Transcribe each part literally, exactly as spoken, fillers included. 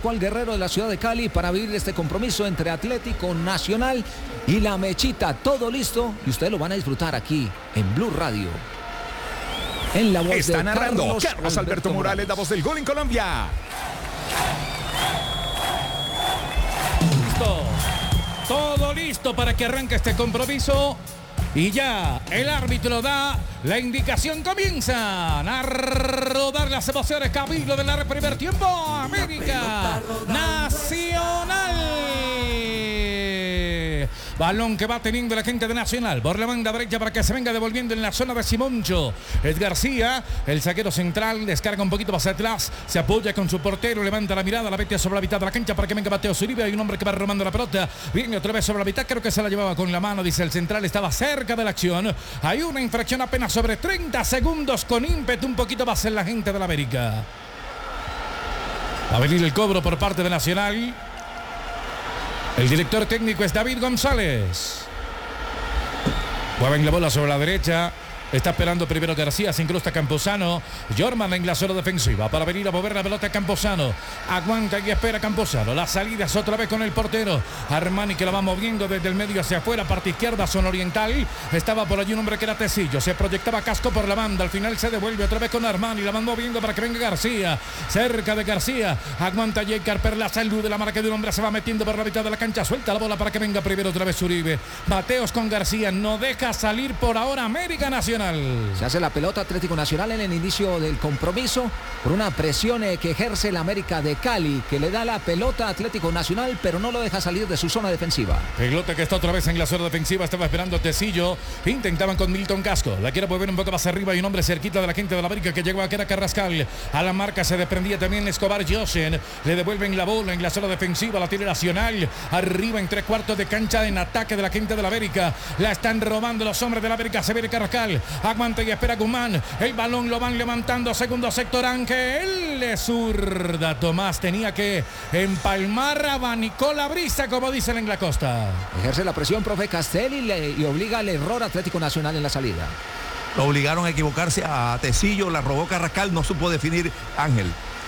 Al guerrero de la ciudad de Cali para vivir este compromiso entre Atlético Nacional y La Mechita. Todo listo y ustedes lo van a disfrutar aquí en Blue Radio. En la voz Está de narrando Carlos, Carlos Alberto, Alberto Morales, Morales, la voz del gol en Colombia. Listo. Todo listo para que arranque este compromiso. Y ya el árbitro da la indicación. Comienzan a rodar las emociones. Cabildo del primer tiempo. América Nacional. Balón que va teniendo la gente de Nacional por la banda derecha para que se venga devolviendo en la zona de Simoncho. Es García, el zaguero central, descarga un poquito hacia atrás, se apoya con su portero, levanta la mirada, la mete sobre la mitad de la cancha para que venga Mateo Zuribe. Hay un hombre que va robando la pelota, viene otra vez sobre la mitad, creo que se la llevaba con la mano, dice el central, estaba cerca de la acción. Hay una infracción apenas sobre treinta segundos con ímpetu, un poquito más en la gente de la América. Va a venir el cobro por parte de Nacional. El director técnico es David González. Mueven la bola sobre la derecha. Está esperando primero García, se incrusta Camposano. Jorman en la zona defensiva para venir a mover la pelota Camposano. Aguanta y espera Camposano. La salida es otra vez con el portero Armani, que la va moviendo desde el medio hacia afuera, parte izquierda, zona oriental. Estaba por allí un hombre que era Tecillo. Se proyectaba Casco por la banda. Al final se devuelve otra vez con Armani. La van moviendo para que venga García. Cerca de García. Aguanta J. Carper. La salud de la marca de un hombre se va metiendo por la mitad de la cancha. Suelta la bola para que venga primero otra vez Uribe. Mateos con García. No deja salir por ahora América Nacional. Se hace la pelota Atlético Nacional en el inicio del compromiso por una presión que ejerce la América de Cali, que le da la pelota a Atlético Nacional, pero no lo deja salir de su zona defensiva. Pelota que está otra vez en la zona defensiva, estaba esperando Tecillo, intentaban con Milton Casco, la quiere mover un poco más arriba y un hombre cerquita de la gente de la América que llegó a que era Carrascal. A la marca se desprendía también Escobar Josen, le devuelven la bola en la zona defensiva, la tiene Nacional, arriba en tres cuartos de cancha en ataque de la gente de la América, la están robando los hombres de la América, se viene Carrascal, aguanta y espera Guzmán, el balón lo van levantando, segundo sector, Ángel le zurda, Tomás tenía que empalmar, abanicó la brisa, como dicen en la costa. Ejerce la presión, profe Castelli, y, le, y obliga al error Atlético Nacional en la salida. Lo obligaron a equivocarse a Tecillo, la robó Carrascal, no supo definir Ángel.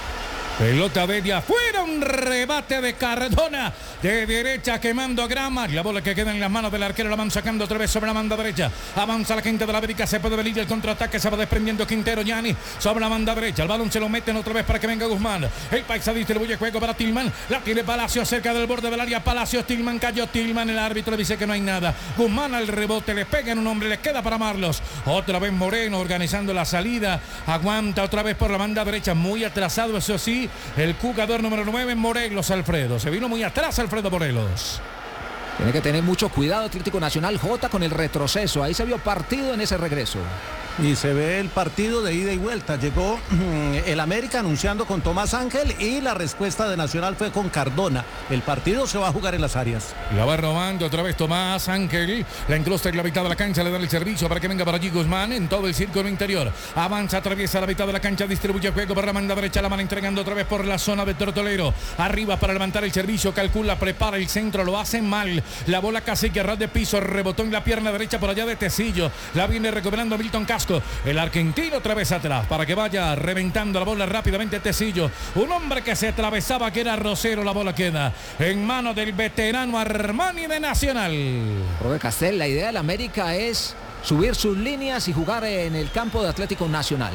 Pelota media, fuera un rebate de Cardona, de derecha quemando grama, la bola que queda en las manos del arquero, la van sacando otra vez sobre la banda derecha, avanza la gente de la América, se puede venir el contraataque, se va desprendiendo Quintero, Yanni, sobre la banda derecha, el balón se lo meten otra vez para que venga Guzmán, el paisa distribuye juego para Tillman, la tiene Palacios cerca del borde del área, Palacios, Tillman cayó, Tillman, el árbitro le dice que no hay nada, Guzmán al rebote, le pega en un hombre, le queda para Marlos, otra vez Moreno organizando la salida, aguanta otra vez por la banda derecha, muy atrasado, eso sí, el jugador número nueve, Morelos Alfredo. Se vino muy atrás Alfredo Morelos. Tiene que tener mucho cuidado Atlético Nacional, J, con el retroceso. Ahí se vio partido en ese regreso. Y se ve el partido de ida y vuelta. Llegó el América anunciando con Tomás Ángel y la respuesta de Nacional fue con Cardona. El partido se va a jugar en las áreas. La va robando otra vez Tomás Ángel. La incrusta en la mitad de la cancha, le dan el servicio para que venga para allí Guzmán en todo el círculo interior. Avanza, atraviesa la mitad de la cancha, distribuye el juego por la banda derecha. La van entregando otra vez por la zona de Tortolero. Arriba para levantar el servicio, calcula, prepara el centro, lo hace mal. La bola casi que a ras de piso, rebotó en la pierna derecha por allá de Tecillo. La viene recuperando Milton Casco. El argentino otra vez atrás para que vaya reventando la bola rápidamente Tecillo. Un hombre que se atravesaba que era Rosero. La bola queda en manos del veterano Armani de Nacional. Profe Castel, la idea del América es subir sus líneas y jugar en el campo de Atlético Nacional.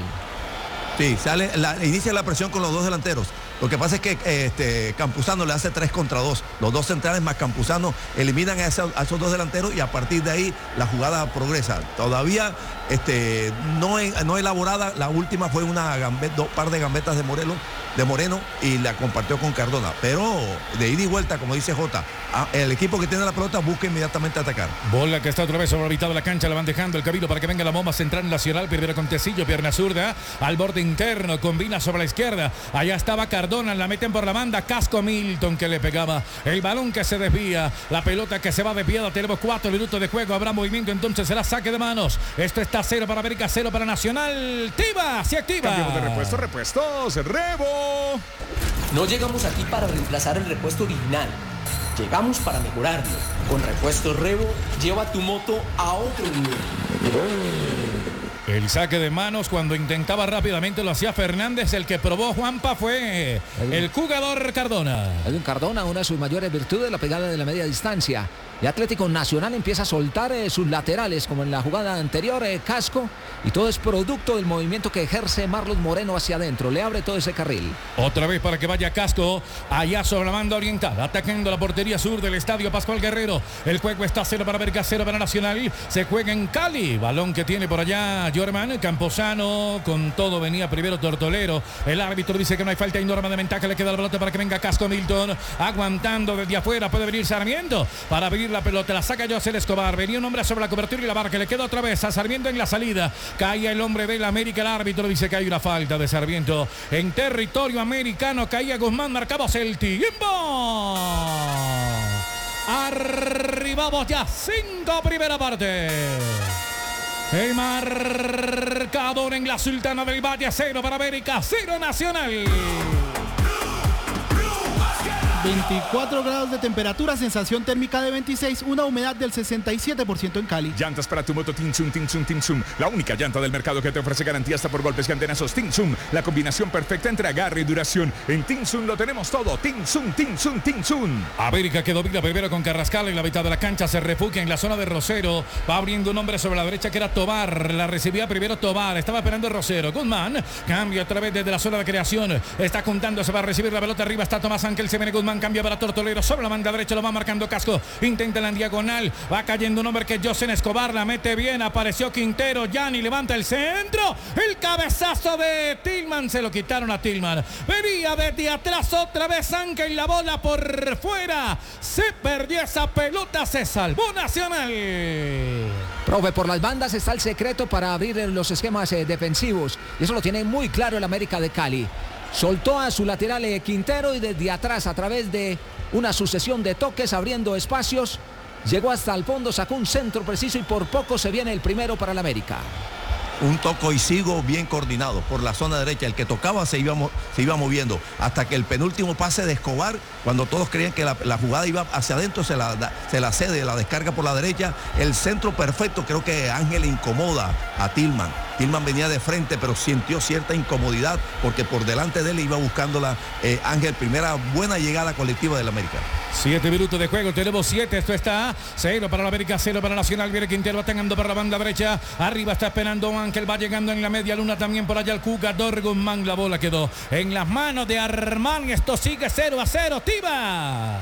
Sí, sale la, inicia la presión con los dos delanteros. Lo que pasa es que este, Campuzano le hace tres contra dos. Los dos centrales más Campuzano eliminan a, esa, a esos dos delanteros y a partir de ahí la jugada progresa. Todavía este, no, no elaborada, la última fue una gambet, dos par de gambetas de Moreno, de Moreno y la compartió con Cardona. Pero de ida y vuelta, como dice Jota, el equipo que tiene la pelota busca inmediatamente atacar. Bola que está otra vez sobre la mitad de la cancha, la van dejando el camino para que venga la bomba central nacional. Primero con Tecillo, pierna zurda, al borde interno, combina sobre la izquierda. Allá estaba Cardona. La meten por la banda, Casco Milton que le pegaba, el balón que se desvía, la pelota que se va desviada, tenemos cuatro minutos de juego, habrá movimiento, entonces será saque de manos, esto está cero para América, cero para Nacional, Tiva, se activa. Cambiamos de repuesto, repuestos, Rebo. No llegamos aquí para reemplazar el repuesto original, llegamos para mejorarlo. Con Repuestos Rebo, lleva tu moto a otro nivel. El saque de manos cuando intentaba rápidamente lo hacía Fernández. El que probó Juanpa fue el jugador Cardona. Edwin Cardona, una de sus mayores virtudes, la pegada de la media distancia. Y Atlético Nacional empieza a soltar eh, sus laterales, como en la jugada anterior, eh, Casco. Y todo es producto del movimiento que ejerce Marlon Moreno hacia adentro. Le abre todo ese carril. Otra vez para que vaya Casco, allá sobre la banda oriental, atacando la portería sur del estadio Pascual Guerrero. El juego está cero para América, cero para Nacional. Se juega en Cali. Balón que tiene por allá Jorman. Camposano, con todo venía primero Tortolero. El árbitro dice que no hay falta y norma de ventaja. Le queda la pelota para que venga Casco. Milton aguantando desde afuera. Puede venir Sarmiento para abrir la pelota. La saca José Escobar. Venía un hombre sobre la cobertura y la marca. Le queda otra vez a Sarmiento en la salida. Caía el hombre del América. El árbitro dice que hay una falta de Sarmiento en territorio americano. Caía Guzmán. Marcamos el tiempo. Arribamos ya. Cinco primera parte. El marcador en la Sultana del Valle. Cero para América. Cero Nacional. veinticuatro grados de temperatura, sensación térmica de veintiséis, una humedad del sesenta y siete por ciento en Cali. Llantas para tu moto Tinsun, Tinsun, Tinsun. La única llanta del mercado que te ofrece garantía hasta por golpes y antenazos. Tinsun, la combinación perfecta entre agarre y duración. En Tinsun lo tenemos todo. Tinsun, Tinsun, Tinsun. América que domina primero con Carrascal en la mitad de la cancha. Se refugia en la zona de Rosero. Va abriendo un hombre sobre la derecha que era Tobar. La recibía primero Tobar. Estaba esperando Rosero. Guzmán cambia otra vez desde la zona de creación. Está contando, se va a recibir la pelota arriba. Está Tomás Ángel. Se viene Guzmán. Cambia para Tortolero sobre la banda derecha, lo va marcando Casco, intenta en diagonal, va cayendo un hombre que es José Escobar, la mete bien, apareció Quintero, Yanni levanta el centro, el cabezazo de Tillman, se lo quitaron a Tillman, venía desde atrás otra vez Ángel, la bola por fuera, se perdió esa pelota, se salvó Nacional. Profe, por las bandas está el secreto para abrir los esquemas eh, defensivos, y eso lo tiene muy claro el América de Cali. Soltó a su lateral eh, Quintero y desde atrás, a través de una sucesión de toques, abriendo espacios, llegó hasta el fondo, sacó un centro preciso y por poco se viene el primero para el América. Un toco y sigo bien coordinado por la zona derecha. El que tocaba se iba, se iba moviendo hasta que el penúltimo pase de Escobar, cuando todos creían que la, la jugada iba hacia adentro, se la, se la cede, la descarga por la derecha. El centro perfecto, creo que Ángel incomoda a Tillman. Tillman venía de frente, pero sintió cierta incomodidad porque por delante de él iba buscándola eh, Ángel. Primera buena llegada colectiva del América. Siete minutos de juego, tenemos siete, esto está cero para la América, cero para Nacional. Viene Quintero atacando por la banda derecha, arriba está esperando Ángel, va llegando en la media luna también por allá el jugador Guzmán. La bola quedó en las manos de Armán, esto sigue cero a cero, Tiva.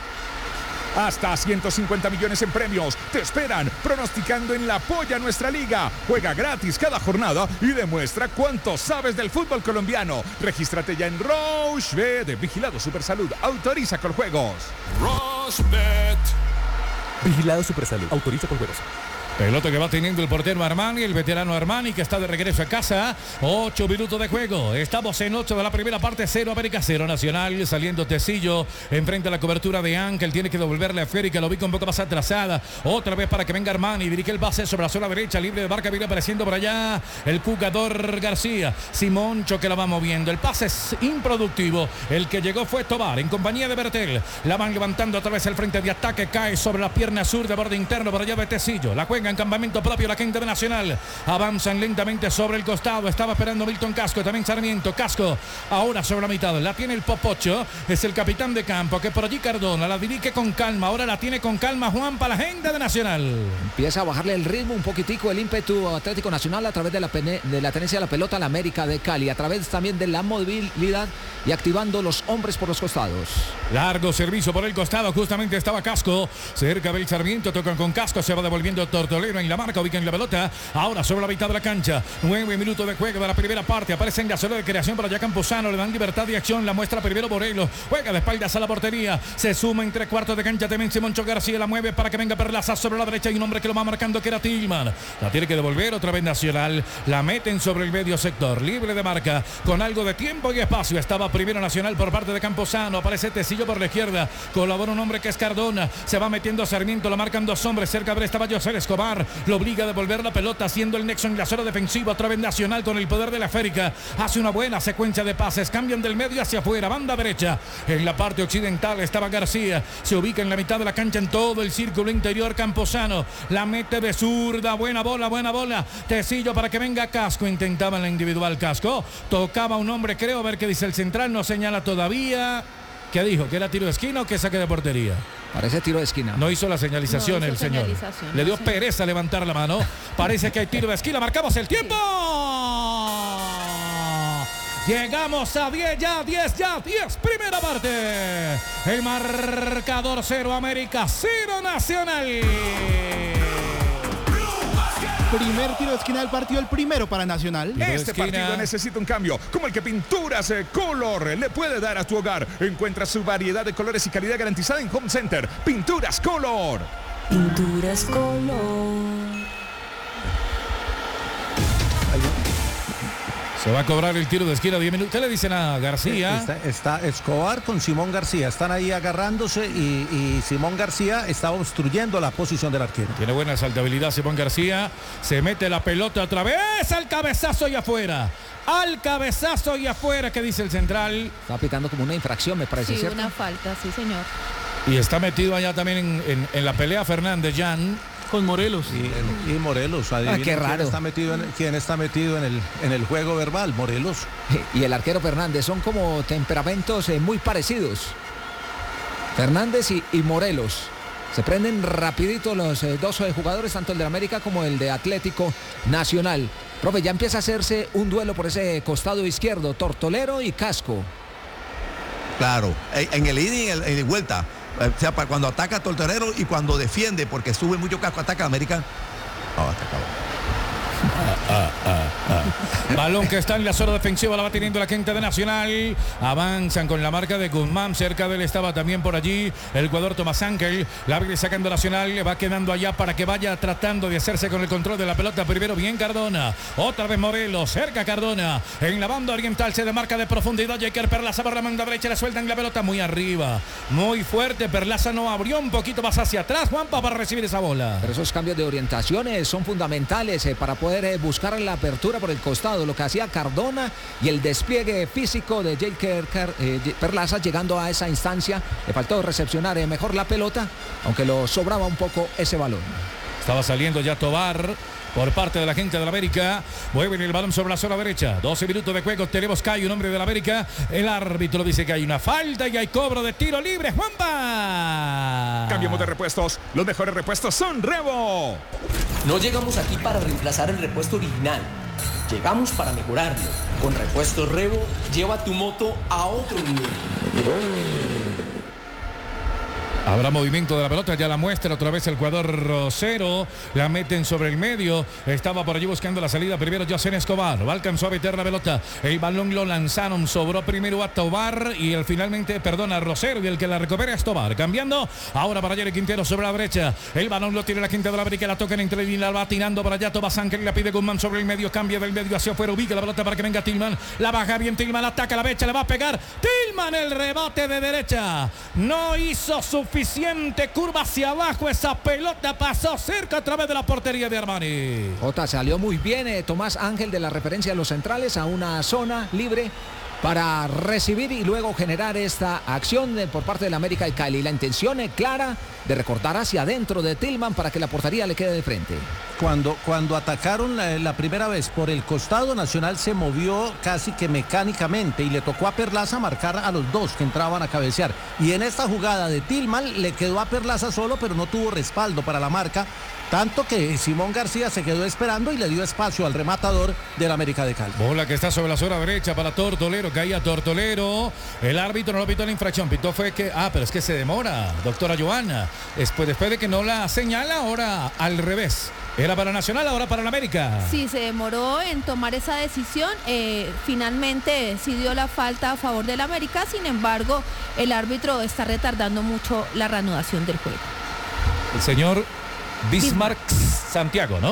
Hasta ciento cincuenta millones en premios te esperan pronosticando en La Polla Nuestra Liga. Juega gratis cada jornada y demuestra cuánto sabes del fútbol colombiano. Regístrate ya en Rochebet. Vigilado Supersalud. Autoriza con juegos. Rochebet. Vigilado Supersalud. Autoriza con juegos. Pelota que va teniendo el portero Armani, el veterano Armani que está de regreso a casa. Ocho minutos de juego. Estamos en ocho de la primera parte. Cero América, cero Nacional. Saliendo Tecillo. Enfrente a la cobertura de Ángel. Tiene que devolverle a Férica. Lo vi con poco más atrasada. Otra vez para que venga Armani. Dirige el pase sobre la zona derecha. Libre de marca. Viene apareciendo por allá el jugador García. Simoncho que la va moviendo. El pase es improductivo. El que llegó fue Tobar en compañía de Bertel. La van levantando otra vez el frente de ataque. Cae sobre la pierna sur de borde interno. Por allá de Tecillo. La juega en campamento propio la gente de Nacional. Avanzan lentamente sobre el costado. Estaba esperando Milton Casco, también Sarmiento. Casco ahora sobre la mitad. La tiene el Popocho. Es el capitán de campo que por allí Cardona la dirige con calma. Ahora la tiene con calma Juan para la gente de Nacional. Empieza a bajarle el ritmo un poquitico el ímpetu Atlético Nacional a través de la, pene, de la tenencia de la pelota a la América de Cali. A través también de la movilidad y activando los hombres por los costados. Largo servicio por el costado. Justamente estaba Casco cerca del Sarmiento. Tocan con Casco. Se va devolviendo Tortolero en la marca, ubican la pelota, ahora sobre la mitad de la cancha, nueve minutos de juego de la primera parte, aparece en la zona de creación para allá Camposano, le dan libertad de acción, la muestra primero Morelos, juega de espaldas a la portería, se suma en tres cuartos de cancha, también Simoncho García, la mueve para que venga Perlaza sobre la derecha, y un hombre que lo va marcando que era Tillman, la tiene que devolver otra vez Nacional, la meten sobre el medio sector, libre de marca, con algo de tiempo y espacio, estaba primero Nacional por parte de Camposano, aparece Tecillo por la izquierda, colabora un hombre que es Cardona, se va metiendo Sarmiento, la marcan dos hombres, cerca de él estaba José Escobar, Escobar, lo obliga a devolver la pelota, haciendo el nexo en la zona defensiva, otra vez Nacional con el poder de la esférica, hace una buena secuencia de pases, cambian del medio hacia afuera, banda derecha, en la parte occidental estaba García, se ubica en la mitad de la cancha en todo el círculo interior Camposano, la mete de zurda, buena bola, buena bola, Tecillo para que venga Casco, intentaba en la individual Casco, tocaba un hombre, creo, a ver qué dice el central, no señala todavía. ¿Qué dijo? ¿Que era tiro de esquina o que saque de portería? Parece tiro de esquina. No hizo la señalización no hizo el señor. señalización, Le dio no sé. pereza levantar la mano. Parece que hay tiro de esquina. Marcamos el tiempo. Llegamos a diez ya, diez ya, diez. Primera parte. El marcador cero América, cero Nacional. Primer tiro de esquina del partido, el primero para Nacional. Este partido necesita un cambio, como el que Pinturas Color le puede dar a tu hogar. Encuentra su variedad de colores y calidad garantizada en Home Center. Pinturas Color. Pinturas Color. Se va a cobrar el tiro de esquina, diez minutos. ¿Qué le dicen a García? Está, está Escobar con Simón García. Están ahí agarrándose y, y Simón García está obstruyendo la posición del arquero. Tiene buena saltabilidad Simón García. Se mete la pelota otra vez al cabezazo y afuera. Al cabezazo y afuera, ¿qué dice el central? Está pitando como una infracción, me parece, Sí, ¿cierto? una falta, sí, señor. Y está metido allá también en, en, en la pelea Fernández Jan. Con Morelos. Y, y Morelos, adivinen Ah, qué raro. quién está metido en, quién está metido en el, en el juego verbal, Morelos. Y el arquero Fernández, son como temperamentos eh, muy parecidos. Fernández y, y Morelos. Se prenden rapidito los eh, dos eh, jugadores, tanto el de América como el de Atlético Nacional. Profe, ya empieza a hacerse un duelo por ese costado izquierdo, Tortolero y Casco. Claro, en el ida y en el vuelta. O sea, para cuando ataca a Tortolero y cuando defiende, porque sube mucho Casco, ataca a América. No, hasta acabó. Ah, ah, ah, ah. Balón que está en la zona defensiva, la va teniendo la gente de Nacional. Avanzan con la marca de Guzmán. Cerca de él estaba también por allí el jugador Tomás Ángel. La viene sacando Nacional, le va quedando allá para que vaya tratando de hacerse con el control de la pelota. Primero bien Cardona, otra vez Morelos, cerca Cardona. En la banda oriental se demarca de profundidad. Jaker Perlaza por la manga derecha, le sueltan la pelota muy arriba, muy fuerte. Perlaza no abrió, un poquito más hacia atrás, Juanpa, para recibir esa bola. Pero esos cambios de orientaciones son fundamentales eh, para poder eh, buscar la apertura por el costado, lo que hacía Cardona y el despliegue físico de Jaker eh, Perlaza llegando a esa instancia. Le faltó recepcionar eh, mejor la pelota, aunque lo sobraba un poco ese balón. Estaba saliendo ya Tobar por parte de la gente de la América. Mueven el balón sobre la zona derecha. doce minutos de juego. Tenemos que hay un hombre de la América. El árbitro dice que hay una falta y hay cobro de tiro libre. Juanpa. Cambiamos de repuestos. Los mejores repuestos son Revo. No llegamos aquí para reemplazar el repuesto original. Llegamos para mejorarlo. Con Repuestos Revo, lleva tu moto a otro nivel. Habrá movimiento de la pelota, ya la muestra otra vez el jugador Rosero, la meten sobre el medio, estaba por allí buscando la salida, primero José Escobar, va alcanzó a meter la pelota, el balón lo lanzaron, sobró primero a Tobar y el finalmente, perdona, Rosero y el que la recupera es Tobar, cambiando, ahora para Jerry Quintero sobre la brecha, el balón lo tiene la gente de la América, la tocan entre y la va tirando para allá, Tomás Ángel la pide Guzmán sobre el medio, cambia del medio hacia afuera, ubica la pelota para que venga Tillman, la baja bien Tillman, ataca la brecha, le va a pegar, Tillman el rebote de derecha, no hizo suficiente curva hacia abajo, esa pelota pasó cerca a través de la portería de Armani. Jota, salió muy bien eh, Tomás Ángel de la referencia de los centrales a una zona libre para recibir y luego generar esta acción de, por parte de la América de Cali. La intención es clara de recortar hacia adentro de Tillman para que la portería le quede de frente. Cuando, cuando atacaron la, la primera vez por el costado, Nacional se movió casi que mecánicamente y le tocó a Perlaza marcar a los dos que entraban a cabecear. Y en esta jugada de Tillman le quedó a Perlaza solo, pero no tuvo respaldo para la marca. Tanto que Simón García se quedó esperando y le dio espacio al rematador del América de Cali. Bola que está sobre la zona derecha para Tortolero, caía Tortolero. El árbitro no lo pitó la infracción, pitó fue que, ah, pero es que se demora, doctora Joana. Después, después de que no la señala, ahora al revés. Era para Nacional, ahora para la América. Sí, se demoró en tomar esa decisión. Eh, finalmente sí dio la falta a favor del América. Sin embargo, el árbitro está retardando mucho la reanudación del juego. El señor Bismarck Santiago, ¿no?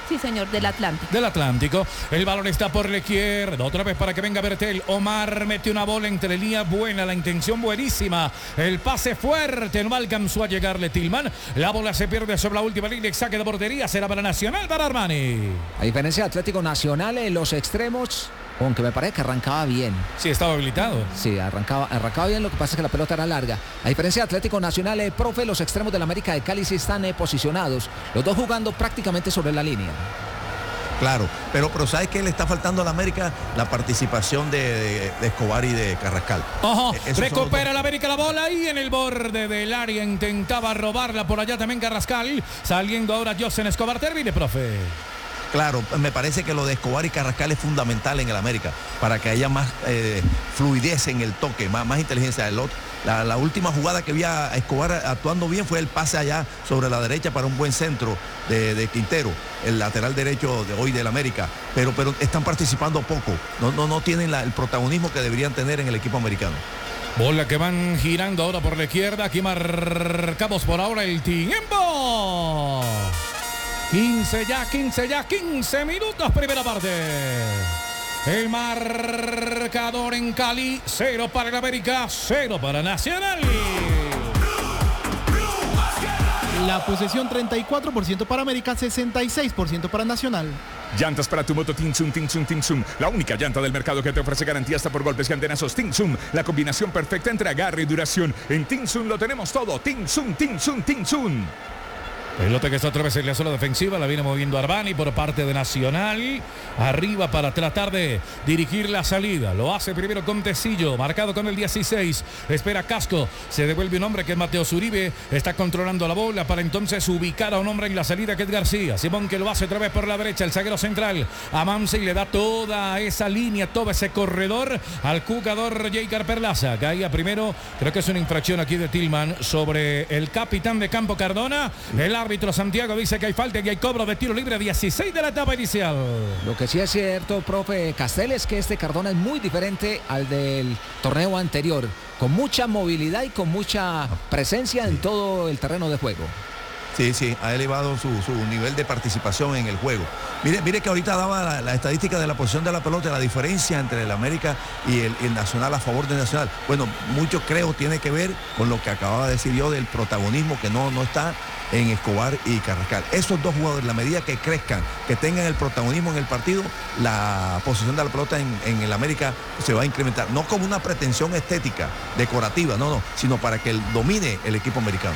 Sí, señor, del Atlántico. Del Atlántico. El balón está por la izquierda. Otra vez para que venga Bertel. Omar mete una bola entre línea buena. La intención buenísima. El pase fuerte. No alcanzó a llegarle Tillman. La bola se pierde sobre la última línea. Saque de portería. Será para Nacional, para Armani. A diferencia de Atlético Nacional, en los extremos, aunque me parece que arrancaba bien. Sí, estaba habilitado. Sí, arrancaba, arrancaba bien, lo que pasa es que la pelota era larga. A diferencia de Atlético Nacional, eh, profe, los extremos del América de Cali sí están eh, posicionados, los dos jugando prácticamente sobre la línea. Claro, pero, pero ¿sabes qué le está faltando a la América? La participación de, de, de Escobar y de Carrascal. Ojo, recupera la América la bola y en el borde del área intentaba robarla por allá también Carrascal. Saliendo ahora Josen Escobar. Termine, profe. Claro, me parece que lo de Escobar y Carrascal es fundamental en el América para que haya más eh, fluidez en el toque, más, más inteligencia. El otro, la, la última jugada que vi a Escobar actuando bien fue el pase allá sobre la derecha para un buen centro de, de Quintero, el lateral derecho de hoy del América, pero, pero están participando poco, no, no, no tienen la, el protagonismo que deberían tener en el equipo americano. Bola que van girando ahora por la izquierda. Aquí marcamos por ahora el tiempo. quince ya, quince ya, quince minutos, primera parte. El marcador en Cali, cero para el América, cero para Nacional. La posesión treinta y cuatro por ciento para América, sesenta y seis por ciento para Nacional. Llantas para tu moto Tinsum, Tinsum, Tinsum. La única llanta del mercado que te ofrece garantía hasta por golpes y antenazos. Tinsum, la combinación perfecta entre agarre y duración. En Tinsum lo tenemos todo. Tinsum, Tinsum, Tinsum. Pelota que está otra vez en la zona defensiva, la viene moviendo Armani por parte de Nacional. Arriba para tratar de dirigir la salida. Lo hace primero con Tecillo, marcado con el dieciséis. Espera Casco, se devuelve un hombre que es Mateo Zuribe. Está controlando la bola para entonces ubicar a un hombre en la salida que es García. Simón que lo hace otra vez por la derecha, el zaguero central. A Mamse y le da toda esa línea, todo ese corredor al jugador Jaker Perlaza. Caía primero, creo que es una infracción aquí de Tillman sobre el capitán de campo Cardona. El árbitro Santiago dice que hay falta y hay cobro de tiro libre, dieciséis de la etapa inicial. Lo que sí es cierto, profe Castel, es que este Cardona es muy diferente al del torneo anterior, con mucha movilidad y con mucha presencia en todo el terreno de juego. Sí, sí, ha elevado su, su nivel de participación en el juego. Mire, mire que ahorita daba la, la estadística de la posición de la pelota, la diferencia entre el América y el, el Nacional a favor de Nacional. Bueno, mucho creo tiene que ver con lo que acababa de decir yo del protagonismo que no, no está en Escobar y Carrascal. Esos dos jugadores, la medida que crezcan, que tengan el protagonismo en el partido, la posición de la pelota en, en el América se va a incrementar. No como una pretensión estética, decorativa, no, no, sino para que domine el equipo americano.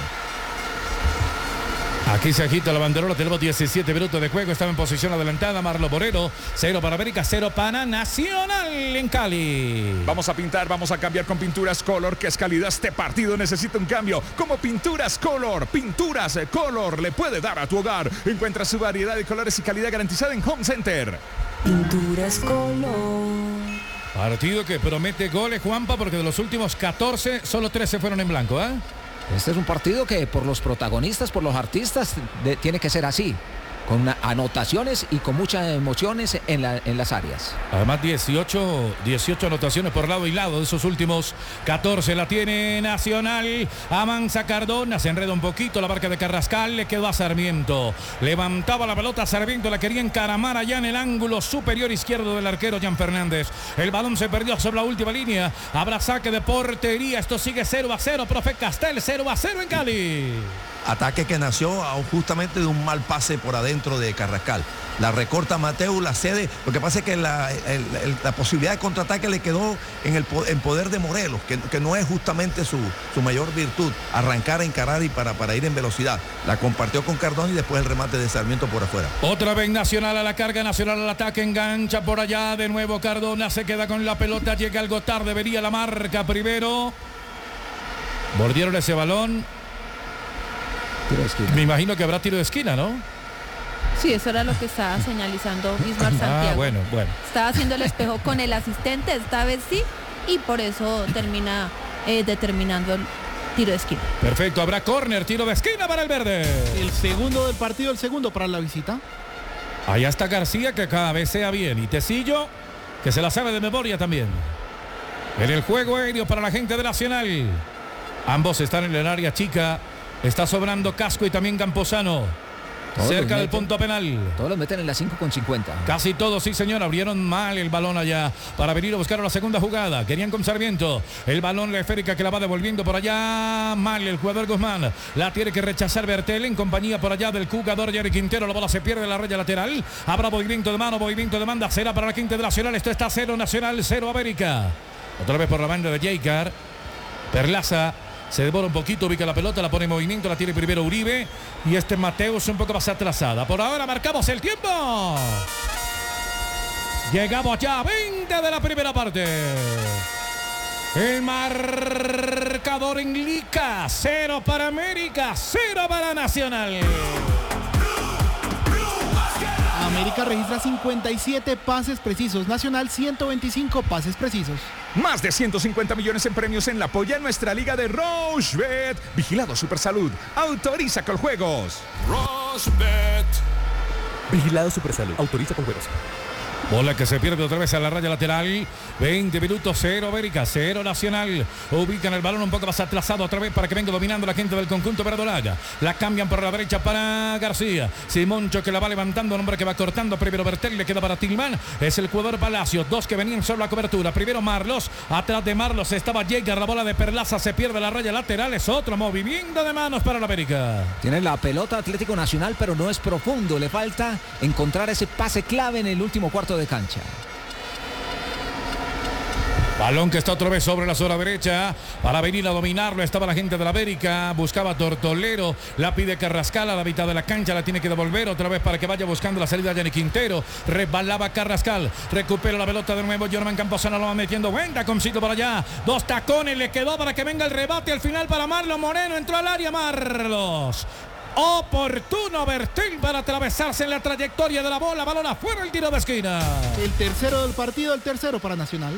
Aquí se agita la banderola, tenemos diecisiete minutos de juego, estaba en posición adelantada Marlo Moreno, cero para América, cero para Nacional en Cali. Vamos a pintar, vamos a cambiar con Pinturas Color, que es calidad. Este partido necesita un cambio, como Pinturas Color. Pinturas Color le puede dar a tu hogar. Encuentra su variedad de colores y calidad garantizada en Home Center. Pinturas Color. Partido que promete goles, Juanpa, porque de los últimos catorce, solo trece fueron en blanco, ¿eh? Este es un partido que por los protagonistas, por los artistas, de, tiene que ser así, con anotaciones y con muchas emociones en, la, en las áreas. Además dieciocho, dieciocho anotaciones por lado y lado de esos últimos catorce. La tiene Nacional, avanza Cardona, se enreda un poquito la marca de Carrascal, le quedó a Sarmiento. Levantaba la pelota, Sarmiento la quería encaramar allá en el ángulo superior izquierdo del arquero Jan Fernández. El balón se perdió sobre la última línea, habrá saque de portería, esto sigue cero a cero, profe Castel, cero a cero en Cali. Ataque que nació justamente de un mal pase por adentro de Carrascal. La recorta Mateo, la cede. Lo que pasa es que la, el, el, la posibilidad de contraataque le quedó en el en poder de Morelos, que, que no es justamente su, su mayor virtud, arrancar, encarar y para, para ir en velocidad. La compartió con Cardón y después el remate de Sarmiento por afuera. Otra vez Nacional a la carga, Nacional al ataque, engancha por allá. De nuevo Cardona se queda con la pelota, llega algo tarde, vería la marca primero. Mordieron ese balón. Me imagino que habrá tiro de esquina, ¿no? Sí, eso era lo que estaba señalizando Bismar Santiago. Ah, bueno, bueno. Estaba haciendo el espejo con el asistente, esta vez sí, y por eso termina eh, determinando el tiro de esquina. Perfecto, habrá córner, tiro de esquina para el verde. El segundo del partido, el segundo para la visita. Allá está García, que cada vez sea bien, y Tecillo, que se la sabe de memoria también. En el juego aéreo para la gente de Nacional. Ambos están en el área chica. Está sobrando Casco y también Camposano. Todos cerca del meten, punto penal. Todos los meten en la cinco con cincuenta. Casi todos, sí señor, abrieron mal el balón allá para venir a buscar la segunda jugada. Querían con Sarmiento. El balón, la esférica que la va devolviendo por allá. Mal el jugador Guzmán. La tiene que rechazar Bertel en compañía por allá del jugador Jerry Quintero. La bola se pierde en la raya lateral. Habrá movimiento de mano, movimiento de banda. Será para la quinta de Nacional. Esto está cero Nacional, cero América. Otra vez por la banda de Jaicar. Perlaza. Se devora un poquito, ubica la pelota, la pone en movimiento, la tiene primero Uribe. Y este Mateus un poco más atrasada. Por ahora marcamos el tiempo. Llegamos ya a veinte de la primera parte. El marcador en Lica. Cero para América, cero para Nacional. América registra cincuenta y siete pases precisos. Nacional ciento veinticinco pases precisos. Más de ciento cincuenta millones en premios en la polla en nuestra liga de Rochebet. Vigilado Supersalud. Autoriza con juegos. Rochebet. Vigilado Supersalud. Autoriza con juegos. Bola que se pierde otra vez a la raya lateral. veinte minutos, cero América, cero Nacional. Ubican el balón un poco más atrasado otra vez para que venga dominando la gente del conjunto verdolaga. La cambian por la derecha para García. Simoncho que la va levantando, un hombre que va cortando. Primero Bertel, le queda para Tillman. Es el jugador Palacios. Dos que venían sobre la cobertura. Primero Marlos. Atrás de Marlos estaba Jäger. La bola de Perlaza se pierde la raya lateral. Es otro movimiento de manos para la América. Tiene la pelota Atlético Nacional, pero no es profundo. Le falta encontrar ese pase clave en el último cuarto de cancha. Balón que está otra vez sobre la zona derecha para venir a dominarlo. Estaba la gente de la América, buscaba Tortolero, la pide Carrascal a la mitad de la cancha, la tiene que devolver otra vez para que vaya buscando la salida de Yanni Quintero. Resbalaba Carrascal, recupera la pelota de nuevo. Germán Camposano lo va metiendo, buen taconcito para allá, dos tacones le quedó para que venga el rebate al final para Marlos Moreno. Entró al área Marlos. Oportuno Bertel para atravesarse en la trayectoria de la bola. Balón afuera, el tiro de esquina. El tercero del partido, el tercero para Nacional.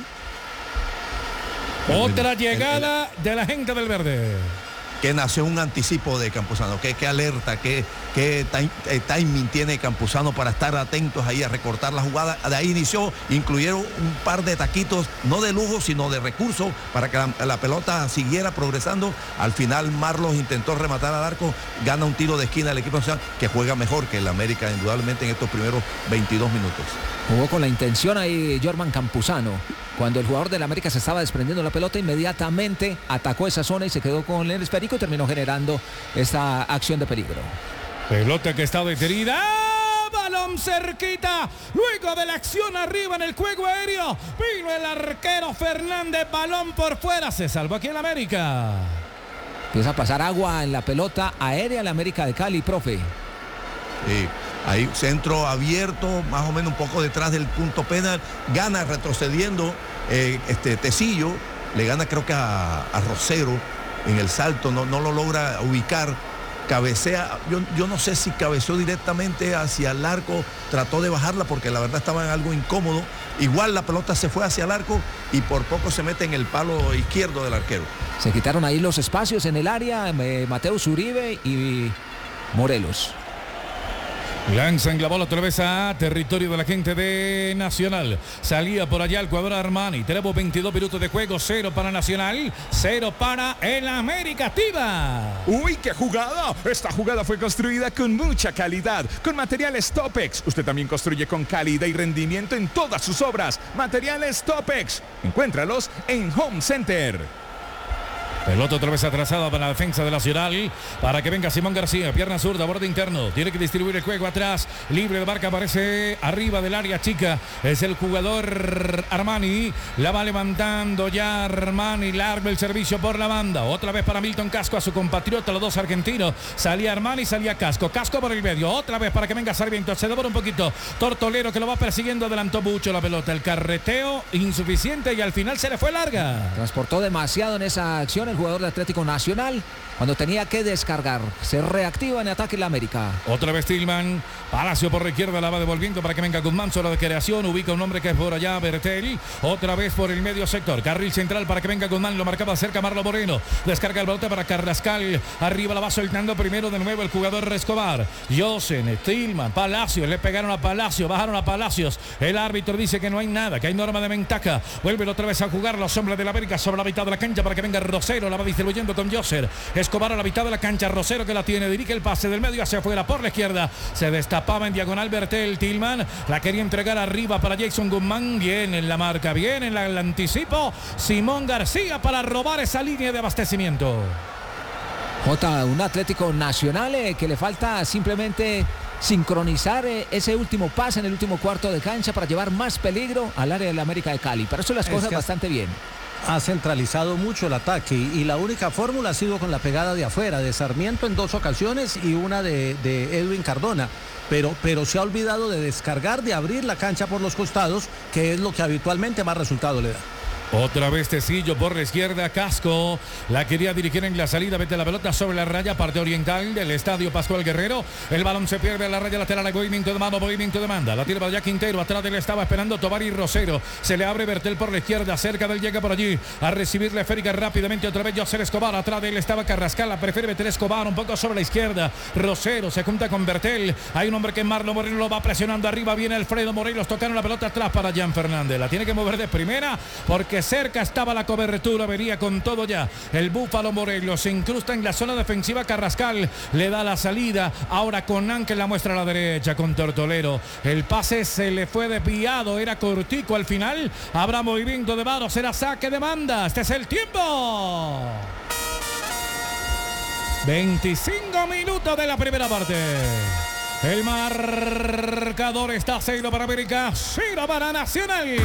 Otra llegada de la gente del verde. Que nació un anticipo de Campuzano, que, que alerta, que, que time, eh, timing tiene Campuzano para estar atentos ahí a recortar la jugada. De ahí inició, incluyeron un par de taquitos, no de lujo, sino de recursos, para que la, la pelota siguiera progresando. Al final Marlos intentó rematar al arco, gana un tiro de esquina el equipo nacional, que juega mejor que el América, indudablemente, en estos primeros veintidós minutos. Jugó con la intención ahí Germán Campuzano. Cuando el jugador del América se estaba desprendiendo la pelota, inmediatamente atacó esa zona y se quedó con el esférico y terminó generando esta acción de peligro. Pelota que está detenida. Balón cerquita. Luego de la acción arriba en el juego aéreo, vino el arquero Fernández. Balón por fuera. Se salvó aquí en América. Empieza a pasar agua en la pelota aérea en la América de Cali, profe. Sí. Ahí centro abierto, más o menos un poco detrás del punto penal, gana retrocediendo eh, este Tecillo, le gana creo que a, a Rosero en el salto, no, no lo logra ubicar, cabecea, yo, yo no sé si cabeceó directamente hacia el arco, trató de bajarla porque la verdad estaba en algo incómodo, igual la pelota se fue hacia el arco y por poco se mete en el palo izquierdo del arquero. Se quitaron ahí los espacios en el área, eh, Mateus Uribe y Morelos. Lanzan la bola otra vez a territorio de la gente de Nacional. Salía por allá el jugador Armani. Tenemos veintidós minutos de juego. Cero para Nacional, cero para el América Activa. ¡Uy, qué jugada! Esta jugada fue construida con mucha calidad, con materiales Topex. Usted también construye con calidad y rendimiento en todas sus obras. Materiales Topex. Encuéntralos en Home Center. Pelota otra vez atrasada para la defensa de Nacional, para que venga Simón García, pierna zurda, borde interno, tiene que distribuir el juego atrás, libre de marca, aparece arriba del área chica, es el jugador Armani, la va levantando ya Armani, largo el servicio por la banda, otra vez para Milton Casco, a su compatriota, los dos argentinos, salía Armani, salía Casco, Casco por el medio, otra vez para que venga Sarmiento, se devora un poquito, Tortolero que lo va persiguiendo, adelantó mucho la pelota, el carreteo insuficiente y al final se le fue larga. Transportó demasiado en esa acción el jugador de Atlético Nacional cuando tenía que descargar. Se reactiva en ataque la América. Otra vez Tillman, Palacio por la izquierda, la va devolviendo para que venga Guzmán, zona de creación, ubica un hombre que es por allá, Bertel, otra vez por el medio sector, carril central para que venga Guzmán, lo marcaba cerca Marlo Moreno, descarga el bote para Carrascal, arriba la va soltando primero de nuevo el jugador Escobar, Yosen, Tillman, Palacio, le pegaron a Palacio, bajaron a Palacios, el árbitro dice que no hay nada, que hay norma de ventaja, vuelven otra vez a jugar los hombres de la América sobre la mitad de la cancha para que venga Rosero, Rosero la va distribuyendo con Joser. Escobar a la mitad de la cancha. Rosero que la tiene. Dirige el pase del medio hacia afuera por la izquierda. Se destapaba en diagonal Bertel. Tillman la quería entregar arriba para Jason Guzmán. Bien en la marca. Bien en la, el anticipo. Simón García para robar esa línea de abastecimiento. Jota, un Atlético Nacional eh, que le falta simplemente sincronizar eh, ese último pase en el último cuarto de cancha para llevar más peligro al área de la América de Cali. Para eso las cosas bastante bien. Ha centralizado mucho el ataque y, y la única fórmula ha sido con la pegada de afuera, de Sarmiento en dos ocasiones y una de, de Edwin Cardona. Pero, pero se ha olvidado de descargar, de abrir la cancha por los costados, que es lo que habitualmente más resultado le da. Otra vez Tecillo por la izquierda, Casco la quería dirigir en la salida, vete la pelota sobre la raya, parte oriental del estadio Pascual Guerrero, el balón se pierde a la raya lateral, movimiento de mano, movimiento de manda, la tira para allá Quintero, atrás de él estaba esperando Tobar y Rosero, se le abre Bertel por la izquierda, cerca del llega por allí, a recibirle Férica rápidamente, otra vez Joser Escobar, atrás de él estaba Carrascal, la prefiere Bertel Escobar, un poco sobre la izquierda, Rosero se junta con Bertel, hay un hombre que Marlon Moreno lo va presionando arriba, viene Alfredo Morelos, tocaron la pelota atrás para Jan Fernández, la tiene que mover de primera, porque cerca estaba la cobertura, venía con todo ya el Búfalo Morelos, se incrusta en la zona defensiva, Carrascal le da la salida, ahora con Ángel la muestra a la derecha con Tortolero, el pase se le fue desviado, era cortico al final, habrá movimiento de varo, será saque de banda, este es el tiempo. veinticinco minutos de la primera parte. El marcador está cero para América, cero para Nacional.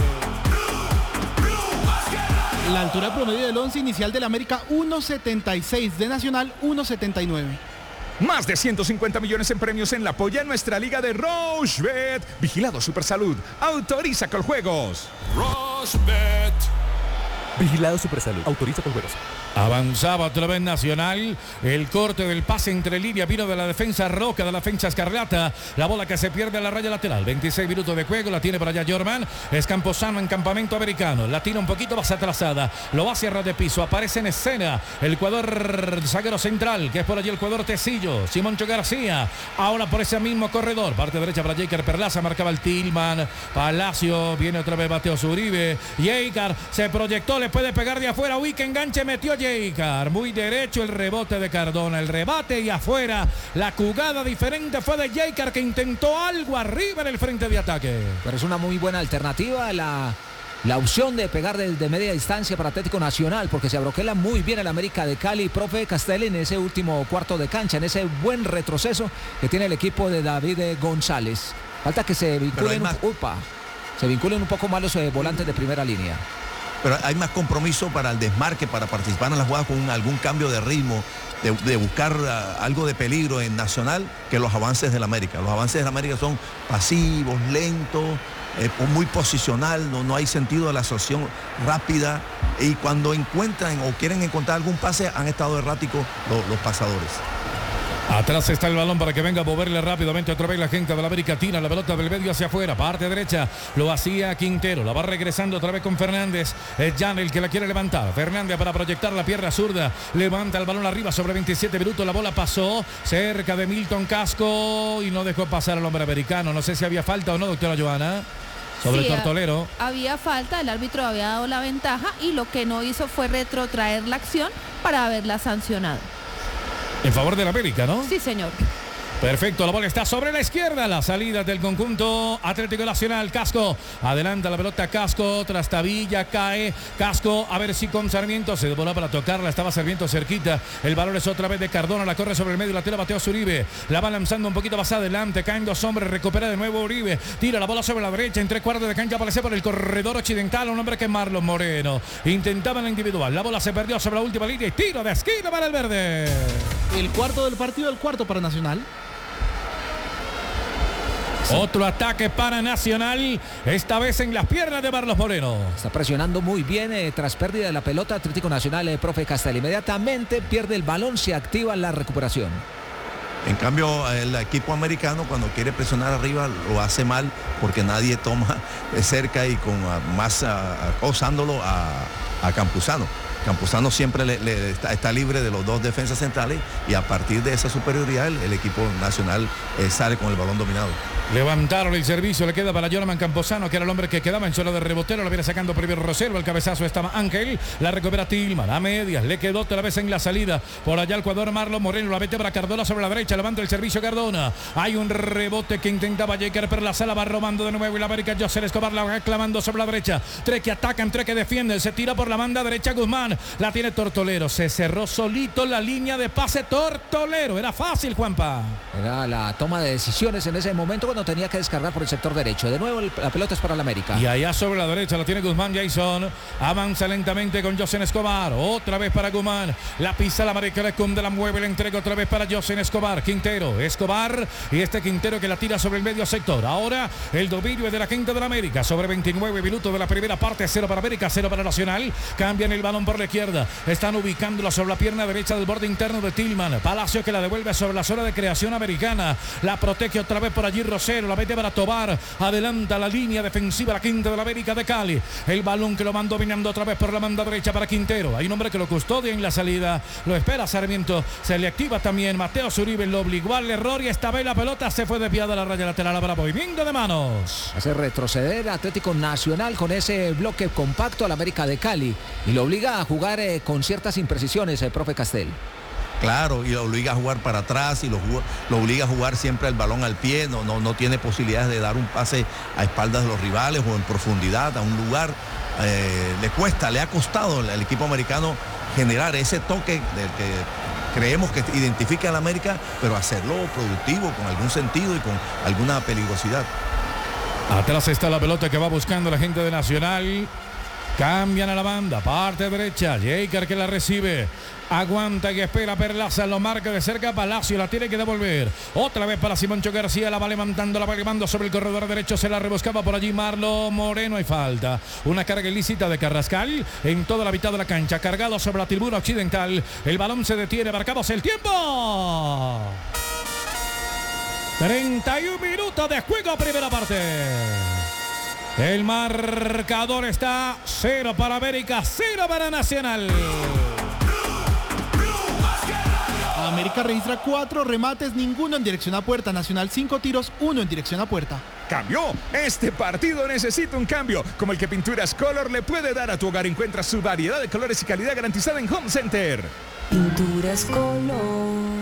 La altura promedio del once inicial del América uno setenta y seis, de Nacional uno setenta y nueve. Más de ciento cincuenta millones en premios en la polla en nuestra liga de Rochebet. Vigilado Supersalud. Autoriza con juegos. Rochebet. Vigilado Supersalud. Autoriza con juegos. Avanzaba otra vez Nacional, el corte del pase entre línea vino de la defensa Roca, de la defensa Escarlata, la bola que se pierde a la raya lateral, veintiséis minutos de juego, la tiene para allá Jorman, es Camposano en campamento americano, la tira un poquito más atrasada, lo va hacia ras de piso, aparece en escena el jugador zaguero central, que es por allí el jugador Tecillo, Simoncho García, ahora por ese mismo corredor, parte derecha para Jaker Perlaza, marcaba el Tillman, Palacio, viene otra vez Mateo Zuribe, Jaker se proyectó, le puede pegar de afuera, uy, que enganche metió Jaker, muy derecho el rebote de Cardona, el rebate y afuera, la jugada diferente fue de Jaker que intentó algo arriba en el frente de ataque. Pero es una muy buena alternativa la, la opción de pegar desde media distancia para Atlético Nacional, porque se abroquela muy bien el América de Cali, profe Castel, en ese último cuarto de cancha, en ese buen retroceso que tiene el equipo de David González. Falta que se vinculen, un, upa, se vinculen un poco más los eh, volantes de primera línea. Pero hay más compromiso para el desmarque, para participar en la jugada con algún cambio de ritmo, de, de buscar uh, algo de peligro en Nacional, que los avances del América. Los avances del América son pasivos, lentos, eh, muy posicional, no, no hay sentido de la asociación rápida, y cuando encuentran o quieren encontrar algún pase, han estado erráticos los, los pasadores. Atrás está el balón para que venga a moverle rápidamente otra vez la gente de la América. Tira la pelota del medio hacia afuera, parte derecha, lo hacía Quintero, la va regresando otra vez con Fernández. Es Jan el que la quiere levantar. Fernández para proyectar la pierna zurda, levanta el balón arriba sobre veintisiete minutos. La bola pasó cerca de Milton Casco y no dejó pasar al hombre americano. No sé si había falta o no, doctora Joana. Sobre sí, el Tortolero. Había falta, el árbitro había dado la ventaja y lo que no hizo fue retrotraer la acción para haberla sancionado. En favor de la América, ¿no? Sí, señor. Perfecto, la bola está sobre la izquierda, la salida del conjunto Atlético Nacional. Casco, adelanta la pelota Casco, trastabilla, cae Casco, a ver si con Sarmiento se devolvió para tocarla, estaba Sarmiento cerquita, el balón es otra vez de Cardona, la corre sobre el medio, la tira Mateo Zuribe, la va lanzando un poquito más adelante, caen dos hombres, recupera de nuevo Uribe, tira la bola sobre la derecha, en tres cuartos de cancha, aparece por el corredor occidental, un hombre que es Marlon Moreno, intentaba en la individual, la bola se perdió sobre la última línea y tiro de esquina para el verde. El cuarto del partido, el cuarto para Nacional. Otro ataque para Nacional, esta vez en las piernas de Marlos Moreno. Está presionando muy bien eh, tras pérdida de la pelota Atlético Nacional, el eh, profe Castel. Inmediatamente pierde el balón, se activa la recuperación. En cambio, el equipo americano cuando quiere presionar arriba lo hace mal porque nadie toma de cerca y con más acosándolo a, a Campuzano. Campuzano siempre le, le está, está libre de los dos defensas centrales y a partir de esa superioridad el, el equipo nacional eh, sale con el balón dominado. Levantaron el servicio, le queda para Jonathan Campuzano, que era el hombre que quedaba en zona de rebotero, lo viene sacando primero Rosero, el cabezazo estaba Ángel, la recupera Tilman, a medias, le quedó otra vez en la salida, por allá el jugador Marlon Moreno, la mete para Cardona sobre la derecha, levanta el servicio Cardona, hay un rebote que intentaba llegar por la sala, va robando de nuevo y la América, José Escobar la va clamando sobre la derecha, tres que atacan, tres que defienden, se tira por la banda derecha Guzmán, la tiene Tortolero, se cerró solito la línea de pase Tortolero, era fácil Juanpa. Era la toma de decisiones en ese momento cuando tenía que descargar por el sector derecho. De nuevo el, la pelota es para la América. Y allá sobre la derecha la tiene Guzmán Jason. Avanza lentamente con José Escobar. Otra vez para Guzmán. La pisa la América, le cunde, la mueve, la entrega otra vez para José Escobar. Quintero, Escobar. Y este Quintero que la tira sobre el medio sector. Ahora el dominio es de la gente de la América. Sobre veintinueve minutos de la primera parte. Cero para América, cero para Nacional. Cambian el balón por la izquierda. Están ubicándola sobre la pierna derecha del borde interno de Tilman. Palacio que la devuelve sobre la zona de creación americana. La protege otra vez por allí Rosero. La mete para Tobar, adelanta la línea defensiva la quinta de la América de Cali, el balón que lo van dominando otra vez por la banda derecha para Quintero, hay un hombre que lo custodia en la salida, lo espera Sarmiento, se le activa también Mateo Zuribe, lo obligó al error y esta vez la pelota se fue desviada a la raya lateral para movimiento de manos. Hace retroceder Atlético Nacional con ese bloque compacto a la América de Cali y lo obliga a jugar eh, con ciertas imprecisiones el profe Castel. Claro, y lo obliga a jugar para atrás y lo, lo obliga a jugar siempre el balón al pie, no, no, no tiene posibilidades de dar un pase a espaldas de los rivales o en profundidad a un lugar. Eh, le cuesta, le ha costado al equipo americano generar ese toque del que creemos que identifica a la América, pero hacerlo productivo, con algún sentido y con alguna peligrosidad. Atrás está la pelota que va buscando la gente de Nacional. Cambian a la banda, parte derecha, Jaker que la recibe, aguanta y espera Perlaza, lo marca de cerca, Palacio la tiene que devolver, otra vez para Simoncho García, la va levantando, la va levantando sobre el corredor derecho, se la rebuscaba por allí Marlon Moreno, hay falta, una carga ilícita de Carrascal en toda la mitad de la cancha, cargado sobre la tribuna occidental, el balón se detiene, marcamos el tiempo. treinta y un minutos de juego, primera parte. El marcador está cero para América, cero para Nacional. América registra cuatro remates, ninguno en dirección a puerta. Nacional cinco tiros, uno en dirección a puerta. Cambió. Este partido necesita un cambio, como el que Pinturas Color le puede dar a tu hogar. Encuentra su variedad de colores y calidad garantizada en Home Center. Pinturas Color.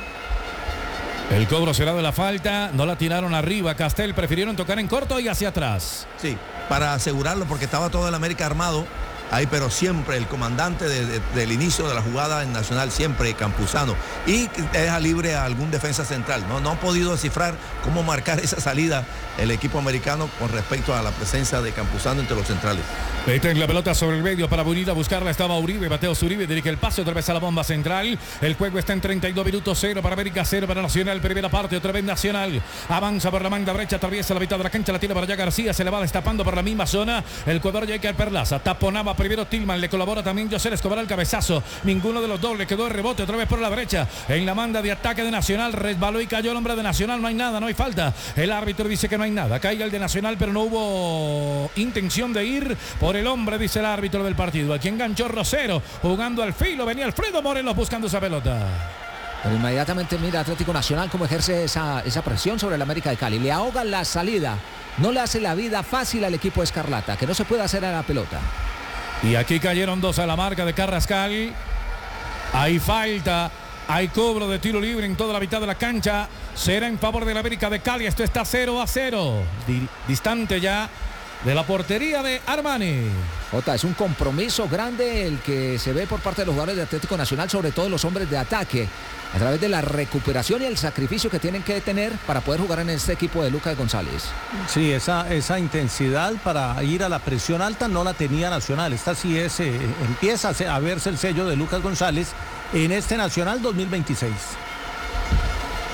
El cobro será de la falta, no la tiraron arriba, Castel prefirieron tocar en corto y hacia atrás. Sí, para asegurarlo porque estaba todo el América armado ahí, pero siempre el comandante de, de, del inicio de la jugada en Nacional, siempre Campuzano, y deja libre a algún defensa central. No, no han podido descifrar cómo marcar esa salida el equipo americano con respecto a la presencia de Campuzano entre los centrales. Meten la pelota sobre el medio para Bonilla, buscarla estaba Uribe, Mateo Zuribe dirige el pase otra vez a la bomba central. El juego está en treinta y dos minutos, cero para América, cero para Nacional. Primera parte, otra vez Nacional. Avanza por la manga derecha, atraviesa la mitad de la cancha, la tiene para allá García, se le va destapando por la misma zona. El jugador Jaker Perlaza, taponaba primero Tilman, le colabora también José Escobar al cabezazo. Ninguno de los dos le quedó el rebote otra vez por la derecha. En la manda de ataque de Nacional, resbaló y cayó el hombre de Nacional. No hay nada, no hay falta. El árbitro dice que no hay nada. Caiga el de Nacional, pero no hubo intención de ir por el hombre, dice el árbitro del partido. Aquí enganchó Rosero, jugando al filo. Venía Alfredo Morelos buscando esa pelota. Pero inmediatamente mira Atlético Nacional cómo ejerce esa, esa presión sobre el América de Cali. Le ahoga la salida. No le hace la vida fácil al equipo Escarlata, que no se puede hacer a la pelota. Y aquí cayeron dos a la marca de Carrascal. Hay falta. Hay cobro de tiro libre en toda la mitad de la cancha. Será en favor de la América de Cali. Esto está cero a cero. Distante ya de la portería de Armani. Jota, es un compromiso grande el que se ve por parte de los jugadores de Atlético Nacional, sobre todo los hombres de ataque, a través de la recuperación y el sacrificio que tienen que tener para poder jugar en este equipo de Lucas González. Sí, esa, esa intensidad para ir a la presión alta no la tenía Nacional. Esta sí es, eh, empieza a verse el sello de Lucas González en este Nacional dos mil veintiséis.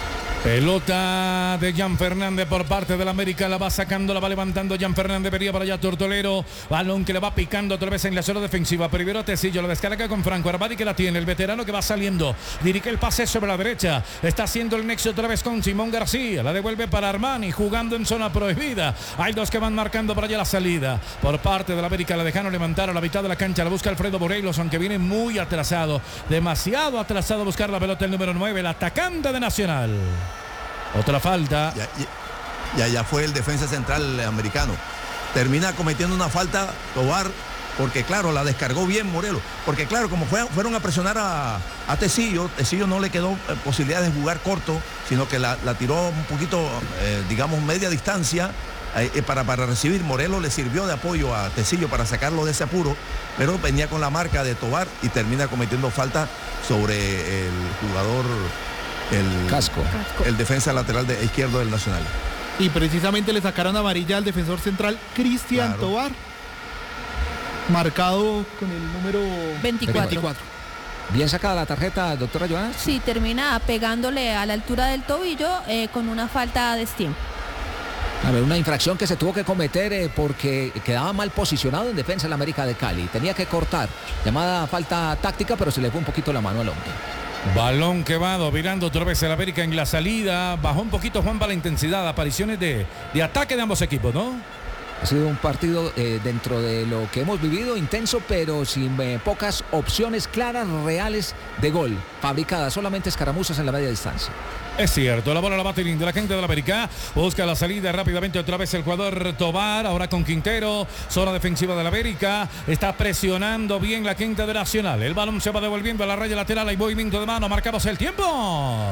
Pelota de Jan Fernández por parte del América, la va sacando, la va levantando Jan Fernández, venía para allá Tortolero, balón que le va picando otra vez en la zona defensiva, primero Tecillo, la descarga con Franco Armani que la tiene, el veterano que va saliendo, dirige el pase sobre la derecha, está haciendo el nexo otra vez con Simón García, la devuelve para Armani, jugando en zona prohibida, hay dos que van marcando para allá la salida, por parte del América la dejaron levantar a la mitad de la cancha, la busca Alfredo Morelos, aunque viene muy atrasado, demasiado atrasado a buscar la pelota el número nueve, el atacante de Nacional. Otra falta. Ya, ya, ya fue el defensa central americano. Termina cometiendo una falta Tobar, porque claro, la descargó bien Morelos. Porque claro, como fue, fueron a presionar a, a Tecillo, Tecillo no le quedó eh, posibilidad de jugar corto, sino que la, la tiró un poquito, eh, digamos, media distancia eh, para, para recibir. Morelos le sirvió de apoyo a Tecillo para sacarlo de ese apuro, pero venía con la marca de Tobar y termina cometiendo falta sobre el jugador... El Casco. El defensa lateral de izquierdo del Nacional. Y precisamente le sacaron amarilla al defensor central Cristian Claro. Tobar, marcado con el número veinticuatro. veinticuatro. Bien sacada la tarjeta, doctora Joana. Sí, termina pegándole a la altura del tobillo eh, con una falta a destiempo. A ver, una infracción que se tuvo que cometer eh, porque quedaba mal posicionado en defensa del América de Cali. Tenía que cortar. Llamada falta táctica, pero se le fue un poquito la mano al hombre. Balón que va dominando otra vez el América en la salida. Bajó un poquito Juan para la intensidad. Apariciones de, de ataque de ambos equipos, ¿no? Ha sido un partido eh, dentro de lo que hemos vivido, intenso, pero sin eh, pocas opciones claras, reales de gol. Fabricadas, solamente escaramuzas en la media distancia. Es cierto, la bola la bate de la gente del América. Busca la salida rápidamente otra vez el jugador Tobar. Ahora con Quintero. Zona defensiva del América. Está presionando bien la quinta de Nacional. El balón se va devolviendo a la raya lateral. Hay movimiento de mano. Marcamos el tiempo.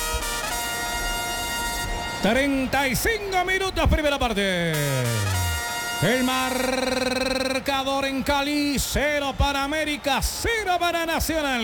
treinta y cinco minutos, primera parte. El marcador en Cali. Cero para América, cero para Nacional.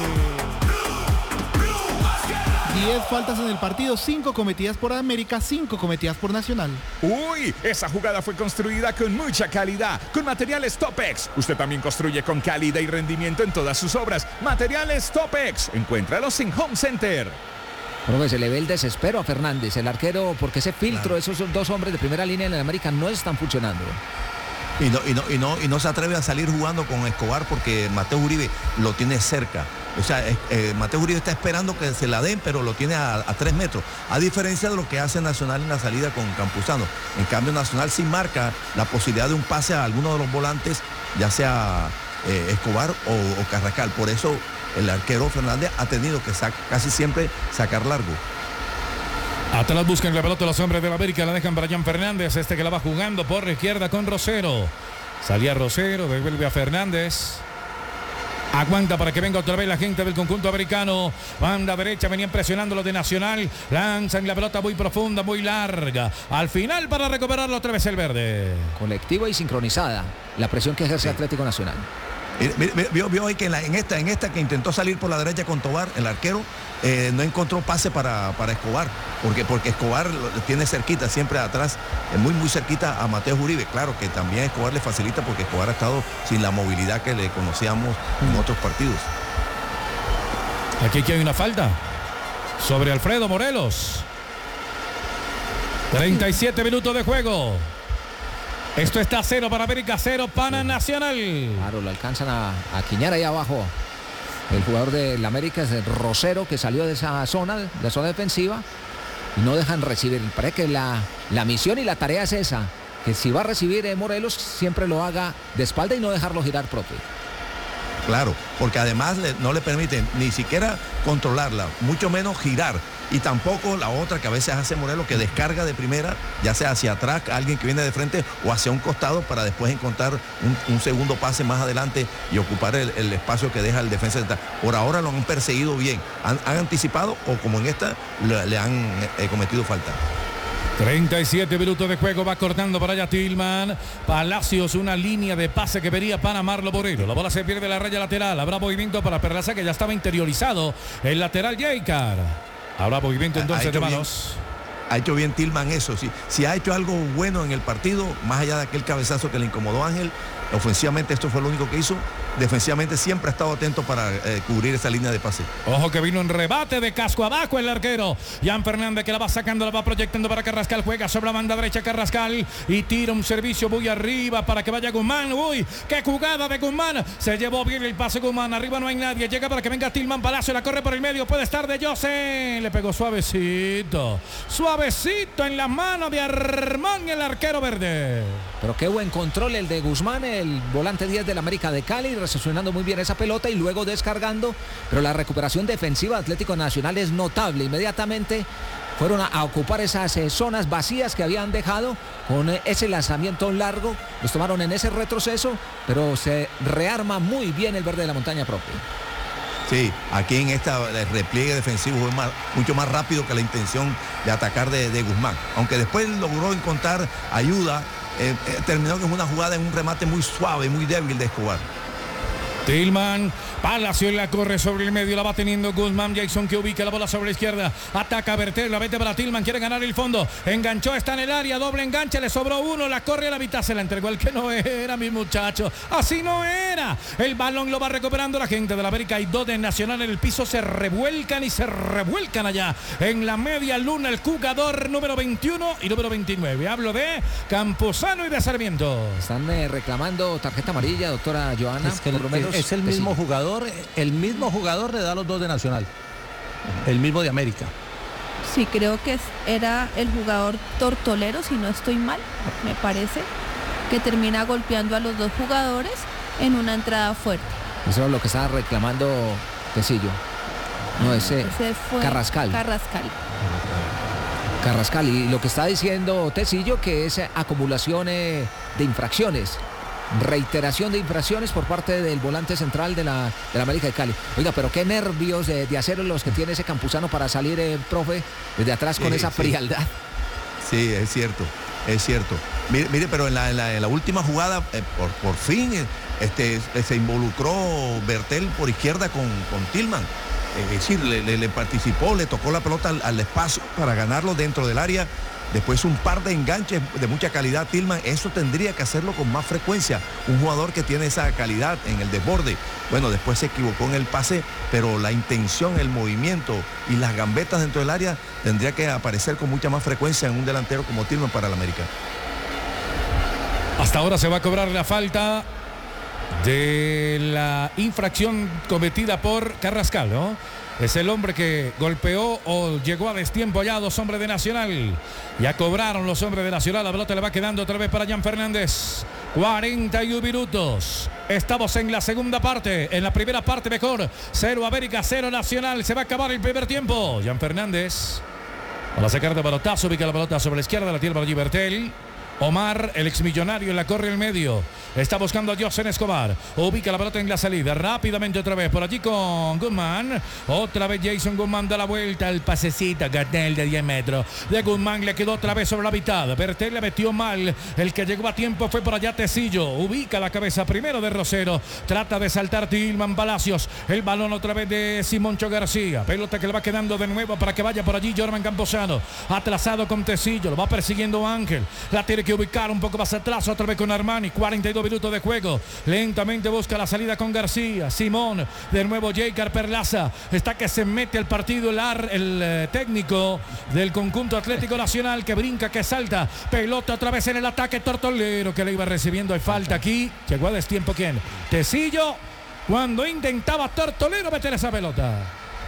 diez faltas en el partido, cinco cometidas por América, cinco cometidas por Nacional. Uy, esa jugada fue construida con mucha calidad, con materiales Topex. Usted también construye con calidad y rendimiento en todas sus obras. Materiales Topex, encuéntralos en Home Center. Bueno, se le ve el desespero a Fernández, el arquero, porque ese filtro, claro. Esos dos hombres de primera línea en el América no están funcionando. Y no, y, no, y, no, y no se atreve a salir jugando con Escobar porque Mateo Uribe lo tiene cerca. O sea, eh, Mateo Uribe está esperando que se la den, pero lo tiene a, a tres metros. A diferencia de lo que hace Nacional en la salida con Campuzano. En cambio, Nacional sí marca la posibilidad de un pase a alguno de los volantes, ya sea eh, Escobar o, o Carrascal. Por eso el arquero Fernández ha tenido que sac, casi siempre sacar largo. Atrás buscan la pelota los hombres de la América, la dejan para Jan Fernández, este que la va jugando por la izquierda con Rosero. Salía Rosero, devuelve a Fernández. Aguanta para que venga otra vez la gente del conjunto americano. Banda derecha, venían presionando los de Nacional. Lanzan la pelota muy profunda, muy larga. Al final para recuperarlo otra vez el verde. Colectiva y sincronizada la presión que ejerce sí. Atlético Nacional. Vio, vio hoy que en, la, en, esta, en esta que intentó salir por la derecha con Tobar, el arquero, eh, no encontró pase para, para Escobar, porque, porque Escobar lo tiene cerquita, siempre atrás, eh, muy muy cerquita a Mateo Uribe. Claro que también Escobar le facilita porque Escobar ha estado sin la movilidad que le conocíamos en otros partidos. Aquí hay una falta sobre Alfredo Morelos. treinta y siete minutos de juego. Esto está cero para América, cero para sí. Nacional. Claro, lo alcanzan a, a quiñar ahí abajo. El jugador del América es el Rosero, que salió de esa zona, de la zona defensiva, y no dejan recibir. Parece que la, la misión y la tarea es esa, que si va a recibir eh, Morelos, siempre lo haga de espalda y no dejarlo girar propio. Claro, porque además le, no le permiten ni siquiera controlarla, mucho menos girar. Y tampoco la otra que a veces hace Morelos, que descarga de primera, ya sea hacia atrás, alguien que viene de frente o hacia un costado para después encontrar un, un segundo pase más adelante y ocupar el, el espacio que deja el defensa. Por ahora lo han perseguido bien, han, han anticipado o como en esta le, le han eh, cometido falta. treinta y siete minutos de juego, va cortando para allá Tillman. Palacios, una línea de pase que venía para Marlo Borrero. La bola se pierde la raya lateral, habrá movimiento para Perlaza, que ya estaba interiorizado el lateral Jaycar. Habrá movimiento entonces de manos. ha hecho bien Tillman eso. Si, si ha hecho algo bueno en el partido, más allá de aquel cabezazo que le incomodó a Ángel, ofensivamente esto fue lo único que hizo. Defensivamente siempre ha estado atento para eh, cubrir esa línea de pase. Ojo que vino en rebate de casco abajo el arquero. Jan Fernández que la va sacando, la va proyectando para Carrascal. Juega sobre la banda derecha Carrascal y tira un servicio muy arriba para que vaya Guzmán. Uy, qué jugada de Guzmán. Se llevó bien el pase Guzmán. Arriba no hay nadie. Llega para que venga Tillman Palacio. La corre por el medio. Puede estar de Jose. Le pegó suavecito. Suavecito en las manos de Armán, el arquero verde. Pero qué buen control el de Guzmán, el volante diez del América de Cali, recepcionando muy bien esa pelota y luego descargando. Pero la recuperación defensiva de Atlético Nacional es notable. Inmediatamente fueron a, a ocupar esas eh, zonas vacías que habían dejado con eh, ese lanzamiento largo. Los tomaron en ese retroceso, pero se rearma muy bien el verde de la montaña propia. Sí, aquí en esta el repliegue defensivo fue más, mucho más rápido que la intención de atacar de, de Guzmán. Aunque después logró encontrar ayuda, eh, eh, terminó con una jugada en un remate muy suave, muy débil de Escobar. Tillman, Palacio la corre sobre el medio, la va teniendo Guzmán, Jason que ubica la bola sobre la izquierda, ataca a Bertel, la vete para Tillman, quiere ganar el fondo, enganchó, está en el área, doble enganche, le sobró uno, la corre a la mitad, se la entregó el que no era, mi muchacho, así no era, el balón lo va recuperando la gente de la América, hay dos de Nacional en el piso, se revuelcan y se revuelcan allá, en la media luna el jugador número veintiuno y número veintinueve, hablo de Campuzano y de Sarmiento. Están eh, reclamando tarjeta amarilla, doctora Joana, es que por lo menos. Es el mismo sí. jugador, el mismo jugador le da los dos de Nacional, el mismo de América. Sí, creo que era el jugador Tortolero, si no estoy mal, me parece, que termina golpeando a los dos jugadores en una entrada fuerte. Eso es lo que estaba reclamando Tecillo. No, ese, ese fue Carrascal. Carrascal. Carrascal. Y lo que está diciendo Tecillo, que es acumulación eh, de infracciones. Reiteración de infracciones por parte del volante central de la, de la América de Cali. Oiga, pero qué nervios de, de acero los que tiene ese Campuzano para salir, el profe, desde atrás con sí, esa frialdad. Sí, es cierto, es cierto. Mire, mire pero en la, en la, en la última jugada, eh, por, por fin, eh, este, se involucró Bertel por izquierda con, con Tillman. Es decir, le, le, le participó, le tocó la pelota al, al espacio para ganarlo dentro del área. Después un par de enganches de mucha calidad Tillman, eso tendría que hacerlo con más frecuencia. Un jugador que tiene esa calidad en el desborde. Bueno, después se equivocó en el pase, pero la intención, el movimiento y las gambetas dentro del área tendría que aparecer con mucha más frecuencia en un delantero como Tillman para el América. Hasta ahora se va a cobrar la falta de la infracción cometida por Carrascal, ¿no? Es el hombre que golpeó o llegó a destiempo ya a dos hombres de Nacional. Ya cobraron los hombres de Nacional. La pelota le va quedando otra vez para Jan Fernández. cuarenta y un minutos. Estamos en la segunda parte. En la primera parte mejor. Cero América, cero Nacional. Se va a acabar el primer tiempo. Jan Fernández. Va a sacar de pelotazo. Ubica la pelota sobre la izquierda. La tiene para Bertel. Omar, el exmillonario, en la corre el medio. Está buscando a Josen Escobar. Ubica la pelota en la salida. Rápidamente otra vez por allí con Guzmán. Otra vez Jason Guzmán da la vuelta. El pasecito, Gatell de diez metros. De Guzmán le quedó otra vez sobre la mitad. Bertel le metió mal. El que llegó a tiempo fue por allá Tecillo. Ubica la cabeza primero de Rosero. Trata de saltar Tillman Palacios. El balón otra vez de Simoncho García. Pelota que le va quedando de nuevo para que vaya por allí Jorman Campuzano. Atrasado con Tecillo. Lo va persiguiendo Ángel. La tiene que ubicar un poco más atrás, otra vez con Armani. Cuarenta y dos minutos de juego. Lentamente busca la salida con García. Simón, de nuevo Jaker Perlaza. Está que se mete al partido el, ar, el eh, técnico del conjunto Atlético Nacional, que brinca, que salta. Pelota otra vez en el ataque. Tortolero que le iba recibiendo. Hay falta aquí. Llegó a destiempo quién. Tecillo, cuando intentaba Tortolero meter esa pelota.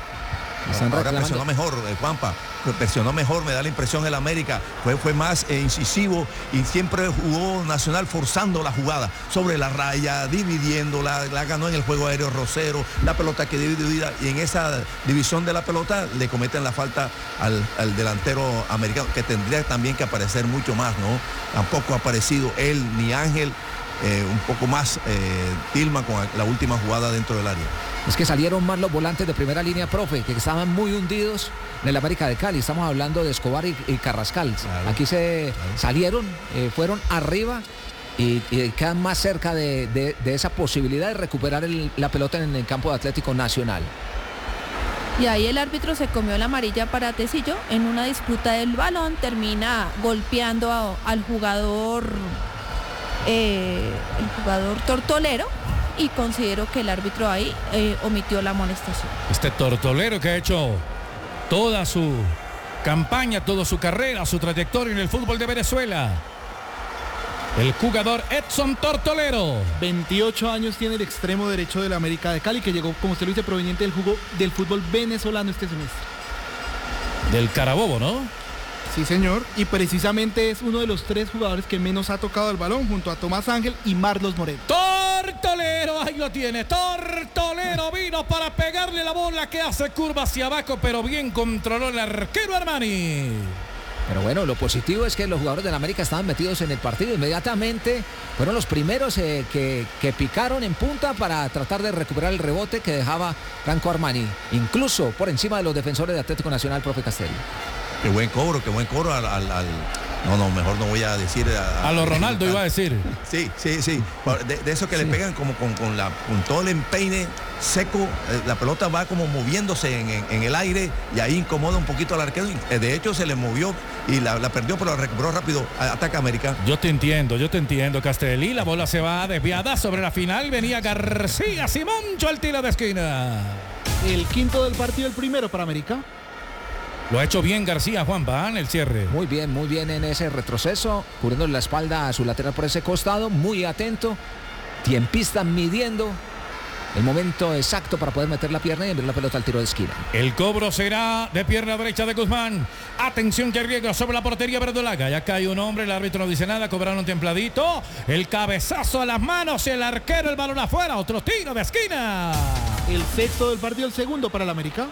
Ahora presionó mejor, eh, Juanpa, presionó mejor, me da la impresión el América, fue, fue más eh, incisivo y siempre jugó Nacional forzando la jugada sobre la raya, dividiéndola, la ganó en el juego aéreo Rosero, la pelota que dividida y en esa división de la pelota le cometen la falta al, al delantero americano, que tendría también que aparecer mucho más, ¿no? Tampoco ha aparecido él ni Ángel. Eh, un poco más eh, Tillman con la última jugada dentro del área. Es que salieron más los volantes de primera línea, profe, que estaban muy hundidos en el América de Cali. Estamos hablando de Escobar y, y Carrascal. Claro, Aquí se claro. salieron, eh, fueron arriba y, y quedan más cerca de, de, de esa posibilidad de recuperar el, la pelota en el campo de Atlético Nacional. Y ahí el árbitro se comió la amarilla para Tecillo en una disputa del balón, termina golpeando a, al jugador, eh, el jugador Tortolero, y considero que el árbitro ahí eh, omitió la amonestación. Este Tortolero que ha hecho toda su campaña, toda su carrera, su trayectoria en el fútbol de Venezuela. El jugador Edson Tortolero. veintiocho años tiene el extremo derecho del América de Cali, que llegó, como usted lo dice, proveniente del jugo del fútbol venezolano este semestre. Del Carabobo, ¿no? Sí, señor. Y precisamente es uno de los tres jugadores que menos ha tocado el balón, junto a Tomás Ángel y Marlos Moreno. Tortolero, ahí lo tiene. Tortolero vino para pegarle la bola que hace curva hacia abajo, pero bien controló el arquero Armani. Pero bueno, lo positivo es que los jugadores del América estaban metidos en el partido. Inmediatamente fueron los primeros eh, que, que picaron en punta para tratar de recuperar el rebote que dejaba Franco Armani. Incluso por encima de los defensores de Atlético Nacional, profe Castelli. Qué buen cobro, qué buen cobro al... al, al... No, no, mejor no voy a decir... A, a lo Ronaldo iba a decir. Sí, sí, sí. De, de eso que sí. Le pegan como con, con, la, con todo el empeine seco. La pelota va como moviéndose en, en, en el aire y ahí incomoda un poquito al arquero. De hecho, se le movió y la, la perdió, pero la recuperó rápido. Ataca América. Yo te entiendo, yo te entiendo, Castelli. La bola se va desviada sobre la final. Venía García Simoncho al tiro de esquina. El quinto del partido, el primero para América. Lo ha hecho bien García, Juanpa, en el cierre. Muy bien, muy bien en ese retroceso, cubriendo la espalda a su lateral por ese costado, muy atento, tiempista midiendo el momento exacto para poder meter la pierna y enviar la pelota al tiro de esquina. El cobro será de pierna derecha de Guzmán. Atención que riesgo sobre la portería verdolaga. Ya cae un hombre, el árbitro no dice nada, cobraron templadito. El cabezazo a las manos, el arquero, el balón afuera, otro tiro de esquina. El sexto del partido, el segundo para el América.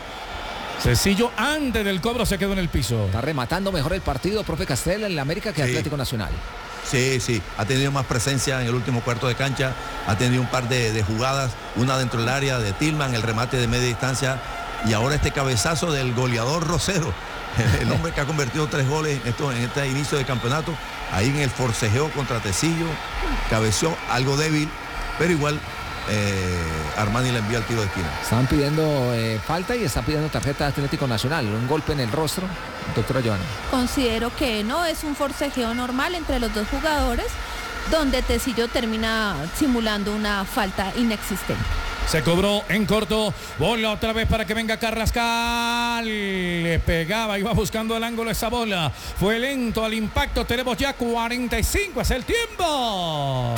Cecillo antes del cobro se quedó en el piso. Está rematando mejor el partido, profe Castel, en la América que sí. Atlético Nacional. Sí, sí, ha tenido más presencia en el último cuarto de cancha, ha tenido un par de, de jugadas, una dentro del área de Tillman, el remate de media distancia y ahora este cabezazo del goleador Rosero, el hombre que ha convertido tres goles en, esto, en este inicio de campeonato, ahí en el forcejeo contra Tecillo, cabeció algo débil, pero igual eh, Armani le envió al tiro de esquina. Están pidiendo eh, falta y están pidiendo tarjeta de Atlético Nacional, un golpe en el rostro, doctora Joana. Considero que no, es un forcejeo normal entre los dos jugadores, donde Tecillo termina simulando una falta inexistente. Se cobró en corto, bola otra vez para que venga Carrascal, le pegaba, iba buscando el ángulo esa bola, fue lento al impacto, tenemos ya cuarenta y cinco, es el tiempo.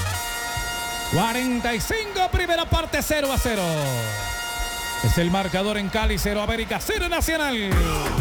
cuarenta y cinco, primera parte, cero a cero. Es el marcador en Cali, cero América, cero Nacional.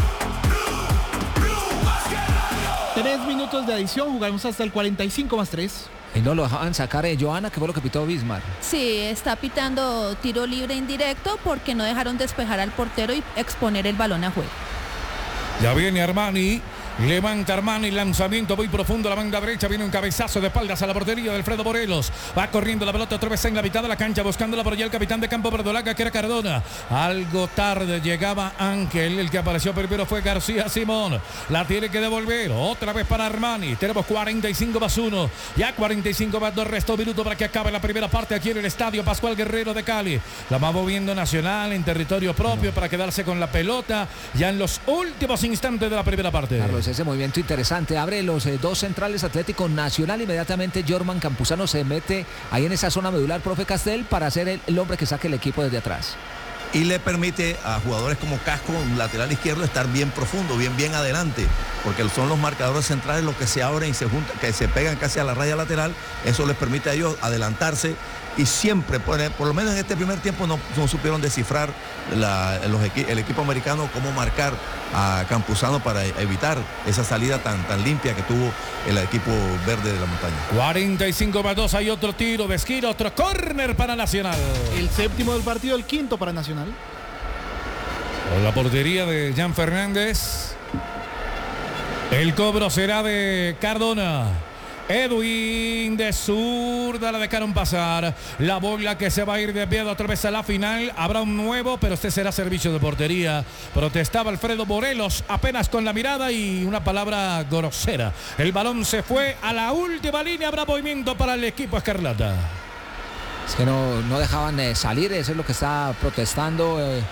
Tres minutos de adición, jugamos hasta el cuarenta y cinco más tres. Y no lo dejaban sacar a Joana, que fue lo que pitó Bismar. Sí, está pitando tiro libre indirecto porque no dejaron despejar al portero y exponer el balón a juego. Ya viene Armani. Levanta Armani, lanzamiento muy profundo a la banda derecha, viene un cabezazo de espaldas a la portería de Alfredo Morelos, va corriendo la pelota otra vez en la mitad de la cancha, buscándola por allá el capitán de campo verdolaga que era Cardona, algo tarde llegaba Ángel, el que apareció primero fue García Simón, la tiene que devolver, otra vez para Armani, tenemos cuarenta y cinco más uno, ya cuarenta y cinco más dos, resto minuto para que acabe la primera parte aquí en el estadio Pascual Guerrero de Cali, la va moviendo Nacional en territorio propio no. para quedarse con la pelota, ya en los últimos instantes de la primera parte. Carlos, ese movimiento interesante, abre los eh, dos centrales Atlético Nacional, inmediatamente Jorman Campuzano se mete ahí en esa zona medular, profe Castel, para ser el, el hombre que saque el equipo desde atrás. Y le permite a jugadores como Casco, un lateral izquierdo, estar bien profundo, bien, bien adelante, porque son los marcadores centrales los que se abren y se juntan, que se pegan casi a la raya lateral, eso les permite a ellos adelantarse y siempre, por, por lo menos en este primer tiempo no, no supieron descifrar la, los equi, el equipo americano cómo marcar a Campuzano para evitar esa salida tan, tan limpia que tuvo el equipo verde de la montaña. cuarenta y cinco más dos, hay otro tiro de esquina, otro córner para Nacional. El séptimo del partido, el quinto para Nacional. Con la portería de Jan Fernández. El cobro será de Cardona. Edwin de zurda la dejaron pasar. La bola que se va a ir desviada otra vez a la final. Habrá un nuevo, pero este será servicio de portería. Protestaba Alfredo Morelos apenas con la mirada y una palabra grosera. El balón se fue a la última línea. Habrá movimiento para el equipo escarlata. Es que no, no dejaban eh, salir, eso es lo que está protestando eh,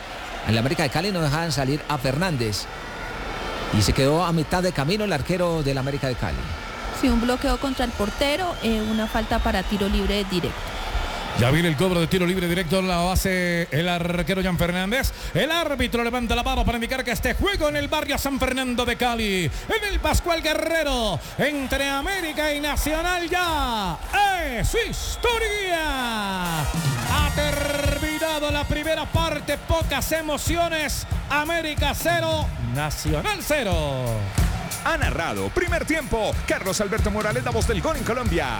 En la América de Cali no dejaban salir a Fernández. Y se quedó a mitad de camino el arquero del América de Cali. Sí, un bloqueo contra el portero, eh, una falta para tiro libre directo. Ya viene el cobro de tiro libre directo, la hace el arquero Jan Fernández. El árbitro levanta la mano para indicar que este juego en el barrio San Fernando de Cali, en el Pascual Guerrero, entre América y Nacional, ya es historia. Ha terminado la primera parte, pocas emociones. América cero, Nacional cero. Ha narrado primer tiempo Carlos Alberto Morales, la voz del gol en Colombia.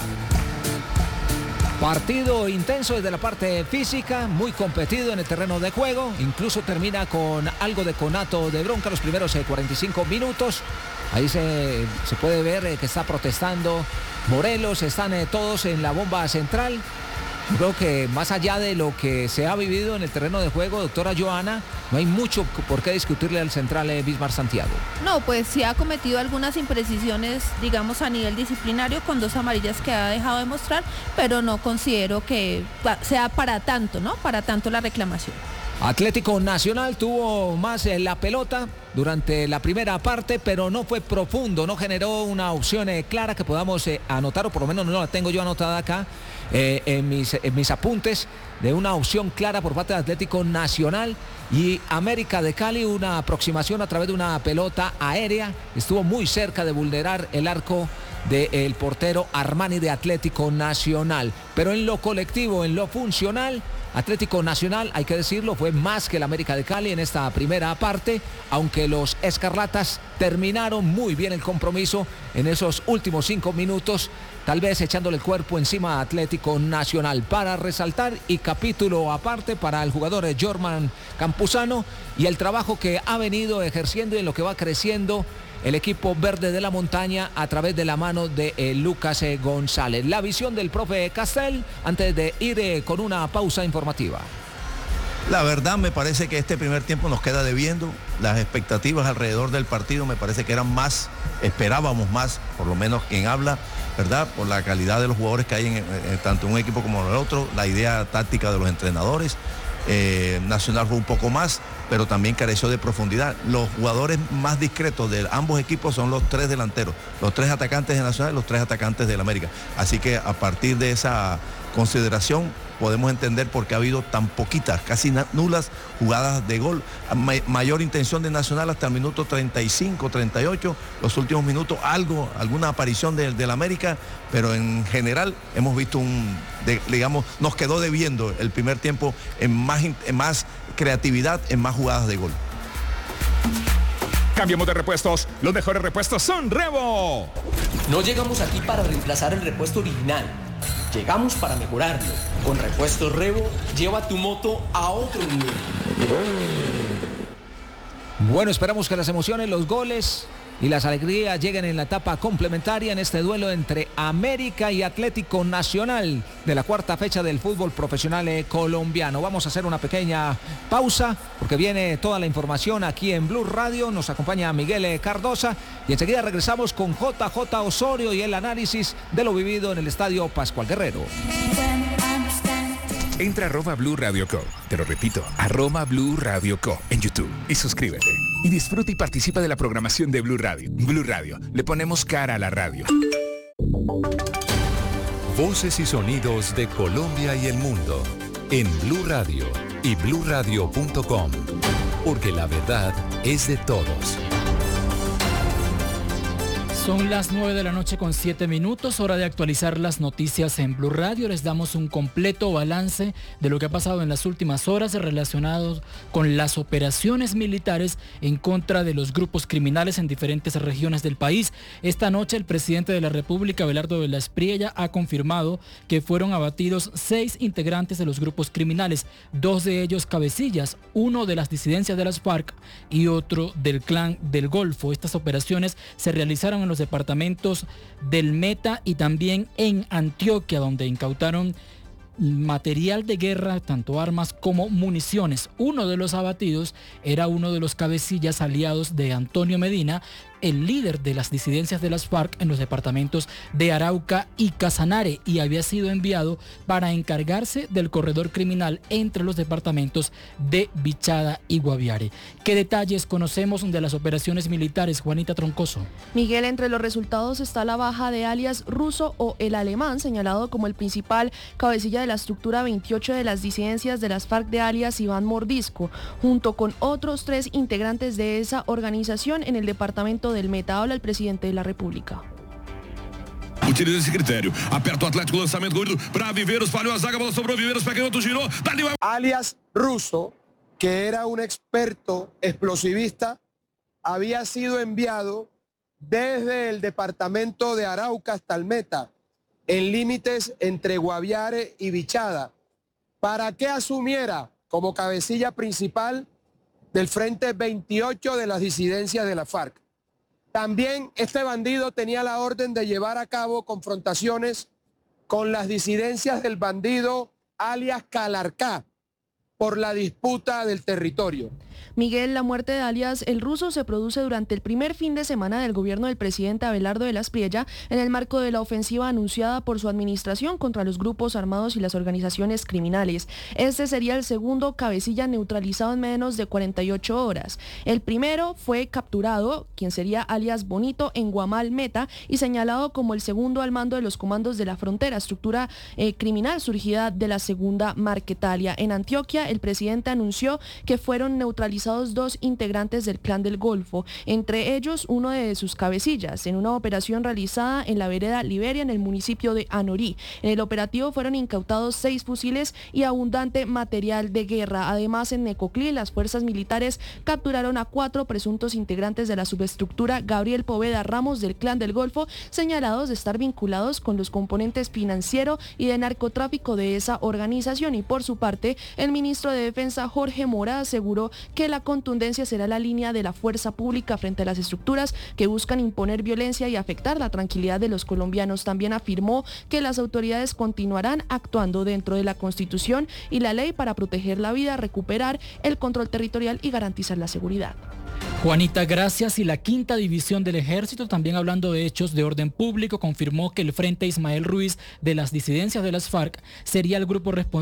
Partido intenso desde la parte física, muy competido en el terreno de juego, incluso termina con algo de conato de bronca los primeros eh, cuarenta y cinco minutos. Ahí se, se puede ver eh, que está protestando Morelos, están eh, todos en la bomba central. Yo creo que más allá de lo que se ha vivido en el terreno de juego, doctora Joana, no hay mucho por qué discutirle al central eh, Bismar Santiago. No, pues sí ha cometido algunas imprecisiones, digamos, a nivel disciplinario, con dos amarillas que ha dejado de mostrar, pero no considero que sea para tanto, ¿no? Para tanto la reclamación. Atlético Nacional tuvo más eh, la pelota durante la primera parte, pero no fue profundo, no generó una opción eh, clara que podamos eh, anotar, o por lo menos no la tengo yo anotada acá eh, en, mis, en mis apuntes, de una opción clara por parte de Atlético Nacional. Y América de Cali, una aproximación a través de una pelota aérea, estuvo muy cerca de vulnerar el arco del portero Armani de Atlético Nacional, pero en lo colectivo, en lo funcional, Atlético Nacional, hay que decirlo, fue más que el América de Cali en esta primera parte, aunque los escarlatas terminaron muy bien el compromiso en esos últimos cinco minutos, tal vez echándole el cuerpo encima a Atlético Nacional. Para resaltar, y capítulo aparte para el jugador Jorman Campuzano y el trabajo que ha venido ejerciendo y en lo que va creciendo el equipo verde de la montaña a través de la mano de eh, Lucas eh, González. La visión del profe Castel antes de ir eh, con una pausa informativa. La verdad me parece que este primer tiempo nos queda debiendo. Las expectativas alrededor del partido me parece que eran más, esperábamos más, por lo menos quien habla, ¿verdad? Por la calidad de los jugadores que hay en, en tanto un equipo como en el otro, la idea táctica de los entrenadores. Eh, Nacional fue un poco más, pero también careció de profundidad. Los jugadores más discretos de ambos equipos son los tres delanteros, los tres atacantes de Nacional y los tres atacantes del América. Así que a partir de esa consideración podemos entender por qué ha habido tan poquitas, casi nulas jugadas de gol. May- mayor intención de Nacional hasta el minuto treinta y cinco, treinta y ocho, los últimos minutos algo, alguna aparición del, del América, pero en general hemos visto un, de, digamos, nos quedó debiendo el primer tiempo en más, en más creatividad, en más jugadas de gol. Cambiamos de repuestos, los mejores repuestos son Revo. No llegamos aquí para reemplazar el repuesto original. Llegamos para mejorarlo. Con Repuestos Revo, lleva tu moto a otro nivel. Bueno, esperamos que las emociones, los goles y las alegrías lleguen en la etapa complementaria en este duelo entre América y Atlético Nacional de la cuarta fecha del fútbol profesional eh, colombiano. Vamos a hacer una pequeña pausa porque viene toda la información aquí en Blue Radio. Nos acompaña Miguel eh, Cardosa y enseguida regresamos con J J Osorio y el análisis de lo vivido en el estadio Pascual Guerrero. Entra a arroba Blue Radio Co. Te lo repito, arroba Blue Radio Co. en YouTube y suscríbete. Y disfruta y participa de la programación de Blue Radio. Blue Radio, le ponemos cara a la radio. Voces y sonidos de Colombia y el mundo en Blue Radio y blue radio punto com. Porque la verdad es de todos. Son las nueve de la noche con siete minutos, hora de actualizar las noticias en Blue Radio. Les damos un completo balance de lo que ha pasado en las últimas horas relacionados con las operaciones militares en contra de los grupos criminales en diferentes regiones del país. Esta noche el presidente de la República, Abelardo de la Espriella, ha confirmado que fueron abatidos seis integrantes de los grupos criminales, dos de ellos cabecillas, uno de las disidencias de las FARC y otro del Clan del Golfo. Estas operaciones se realizaron en los departamentos del Meta y también en Antioquia, donde incautaron material de guerra, tanto armas como municiones. Uno de los abatidos era uno de los cabecillas aliados de Antonio Medina, el líder de las disidencias de las FARC en los departamentos de Arauca y Casanare y había sido enviado para encargarse del corredor criminal entre los departamentos de Bichada y Guaviare. ¿Qué detalles conocemos de las operaciones militares, Juanita Troncoso? Miguel, entre los resultados está la baja de alias Ruso o el Alemán, señalado como el principal cabecilla de la estructura veintiocho de las disidencias de las FARC de alias Iván Mordisco, junto con otros tres integrantes de esa organización en el departamento del Meta. Habla el presidente de la República. Utiliza esse critério. Aperta o Atlético, lançamento gordo para Viveiros, falhou a zaga, bola sobrou, Viveiros pega outro, girou, dali vai. Alias Ruso, que era un experto explosivista, había sido enviado desde el departamento de Arauca hasta el Meta, en límites entre Guaviare y Bichada, para que asumiera como cabecilla principal del Frente veintiocho de las disidencias de la FARC. También este bandido tenía la orden de llevar a cabo confrontaciones con las disidencias del bandido alias Calarcá por la disputa del territorio. Miguel, la muerte de alias El Ruso se produce durante el primer fin de semana del gobierno del presidente Abelardo de la Espriella en el marco de la ofensiva anunciada por su administración contra los grupos armados y las organizaciones criminales. Este sería el segundo cabecilla neutralizado en menos de cuarenta y ocho horas. El primero fue capturado, quien sería alias Bonito, en Guamal, Meta, y señalado como el segundo al mando de los comandos de la frontera, estructura eh, criminal surgida de la segunda Marquetalia. En Antioquia, el presidente anunció que fueron neutralizados dos integrantes del Clan del Golfo, entre ellos uno de sus cabecillas, en una operación realizada en la vereda Liberia, en el municipio de Anorí. En el operativo fueron incautados seis fusiles y abundante material de guerra. Además, en Necoclí, las fuerzas militares capturaron a cuatro presuntos integrantes de la subestructura Gabriel Poveda Ramos del Clan del Golfo, señalados de estar vinculados con los componentes financiero y de narcotráfico de esa organización. Y por su parte, el ministro de Defensa, Jorge Mora, aseguró que la contundencia será la línea de la fuerza pública frente a las estructuras que buscan imponer violencia y afectar la tranquilidad de los colombianos. También afirmó que las autoridades continuarán actuando dentro de la Constitución y la ley para proteger la vida, recuperar el control territorial y garantizar la seguridad. Juanita, gracias. Y la quinta división del ejército, también hablando de hechos de orden público, confirmó que el Frente Ismael Ruiz de las disidencias de las FARC sería el grupo responsable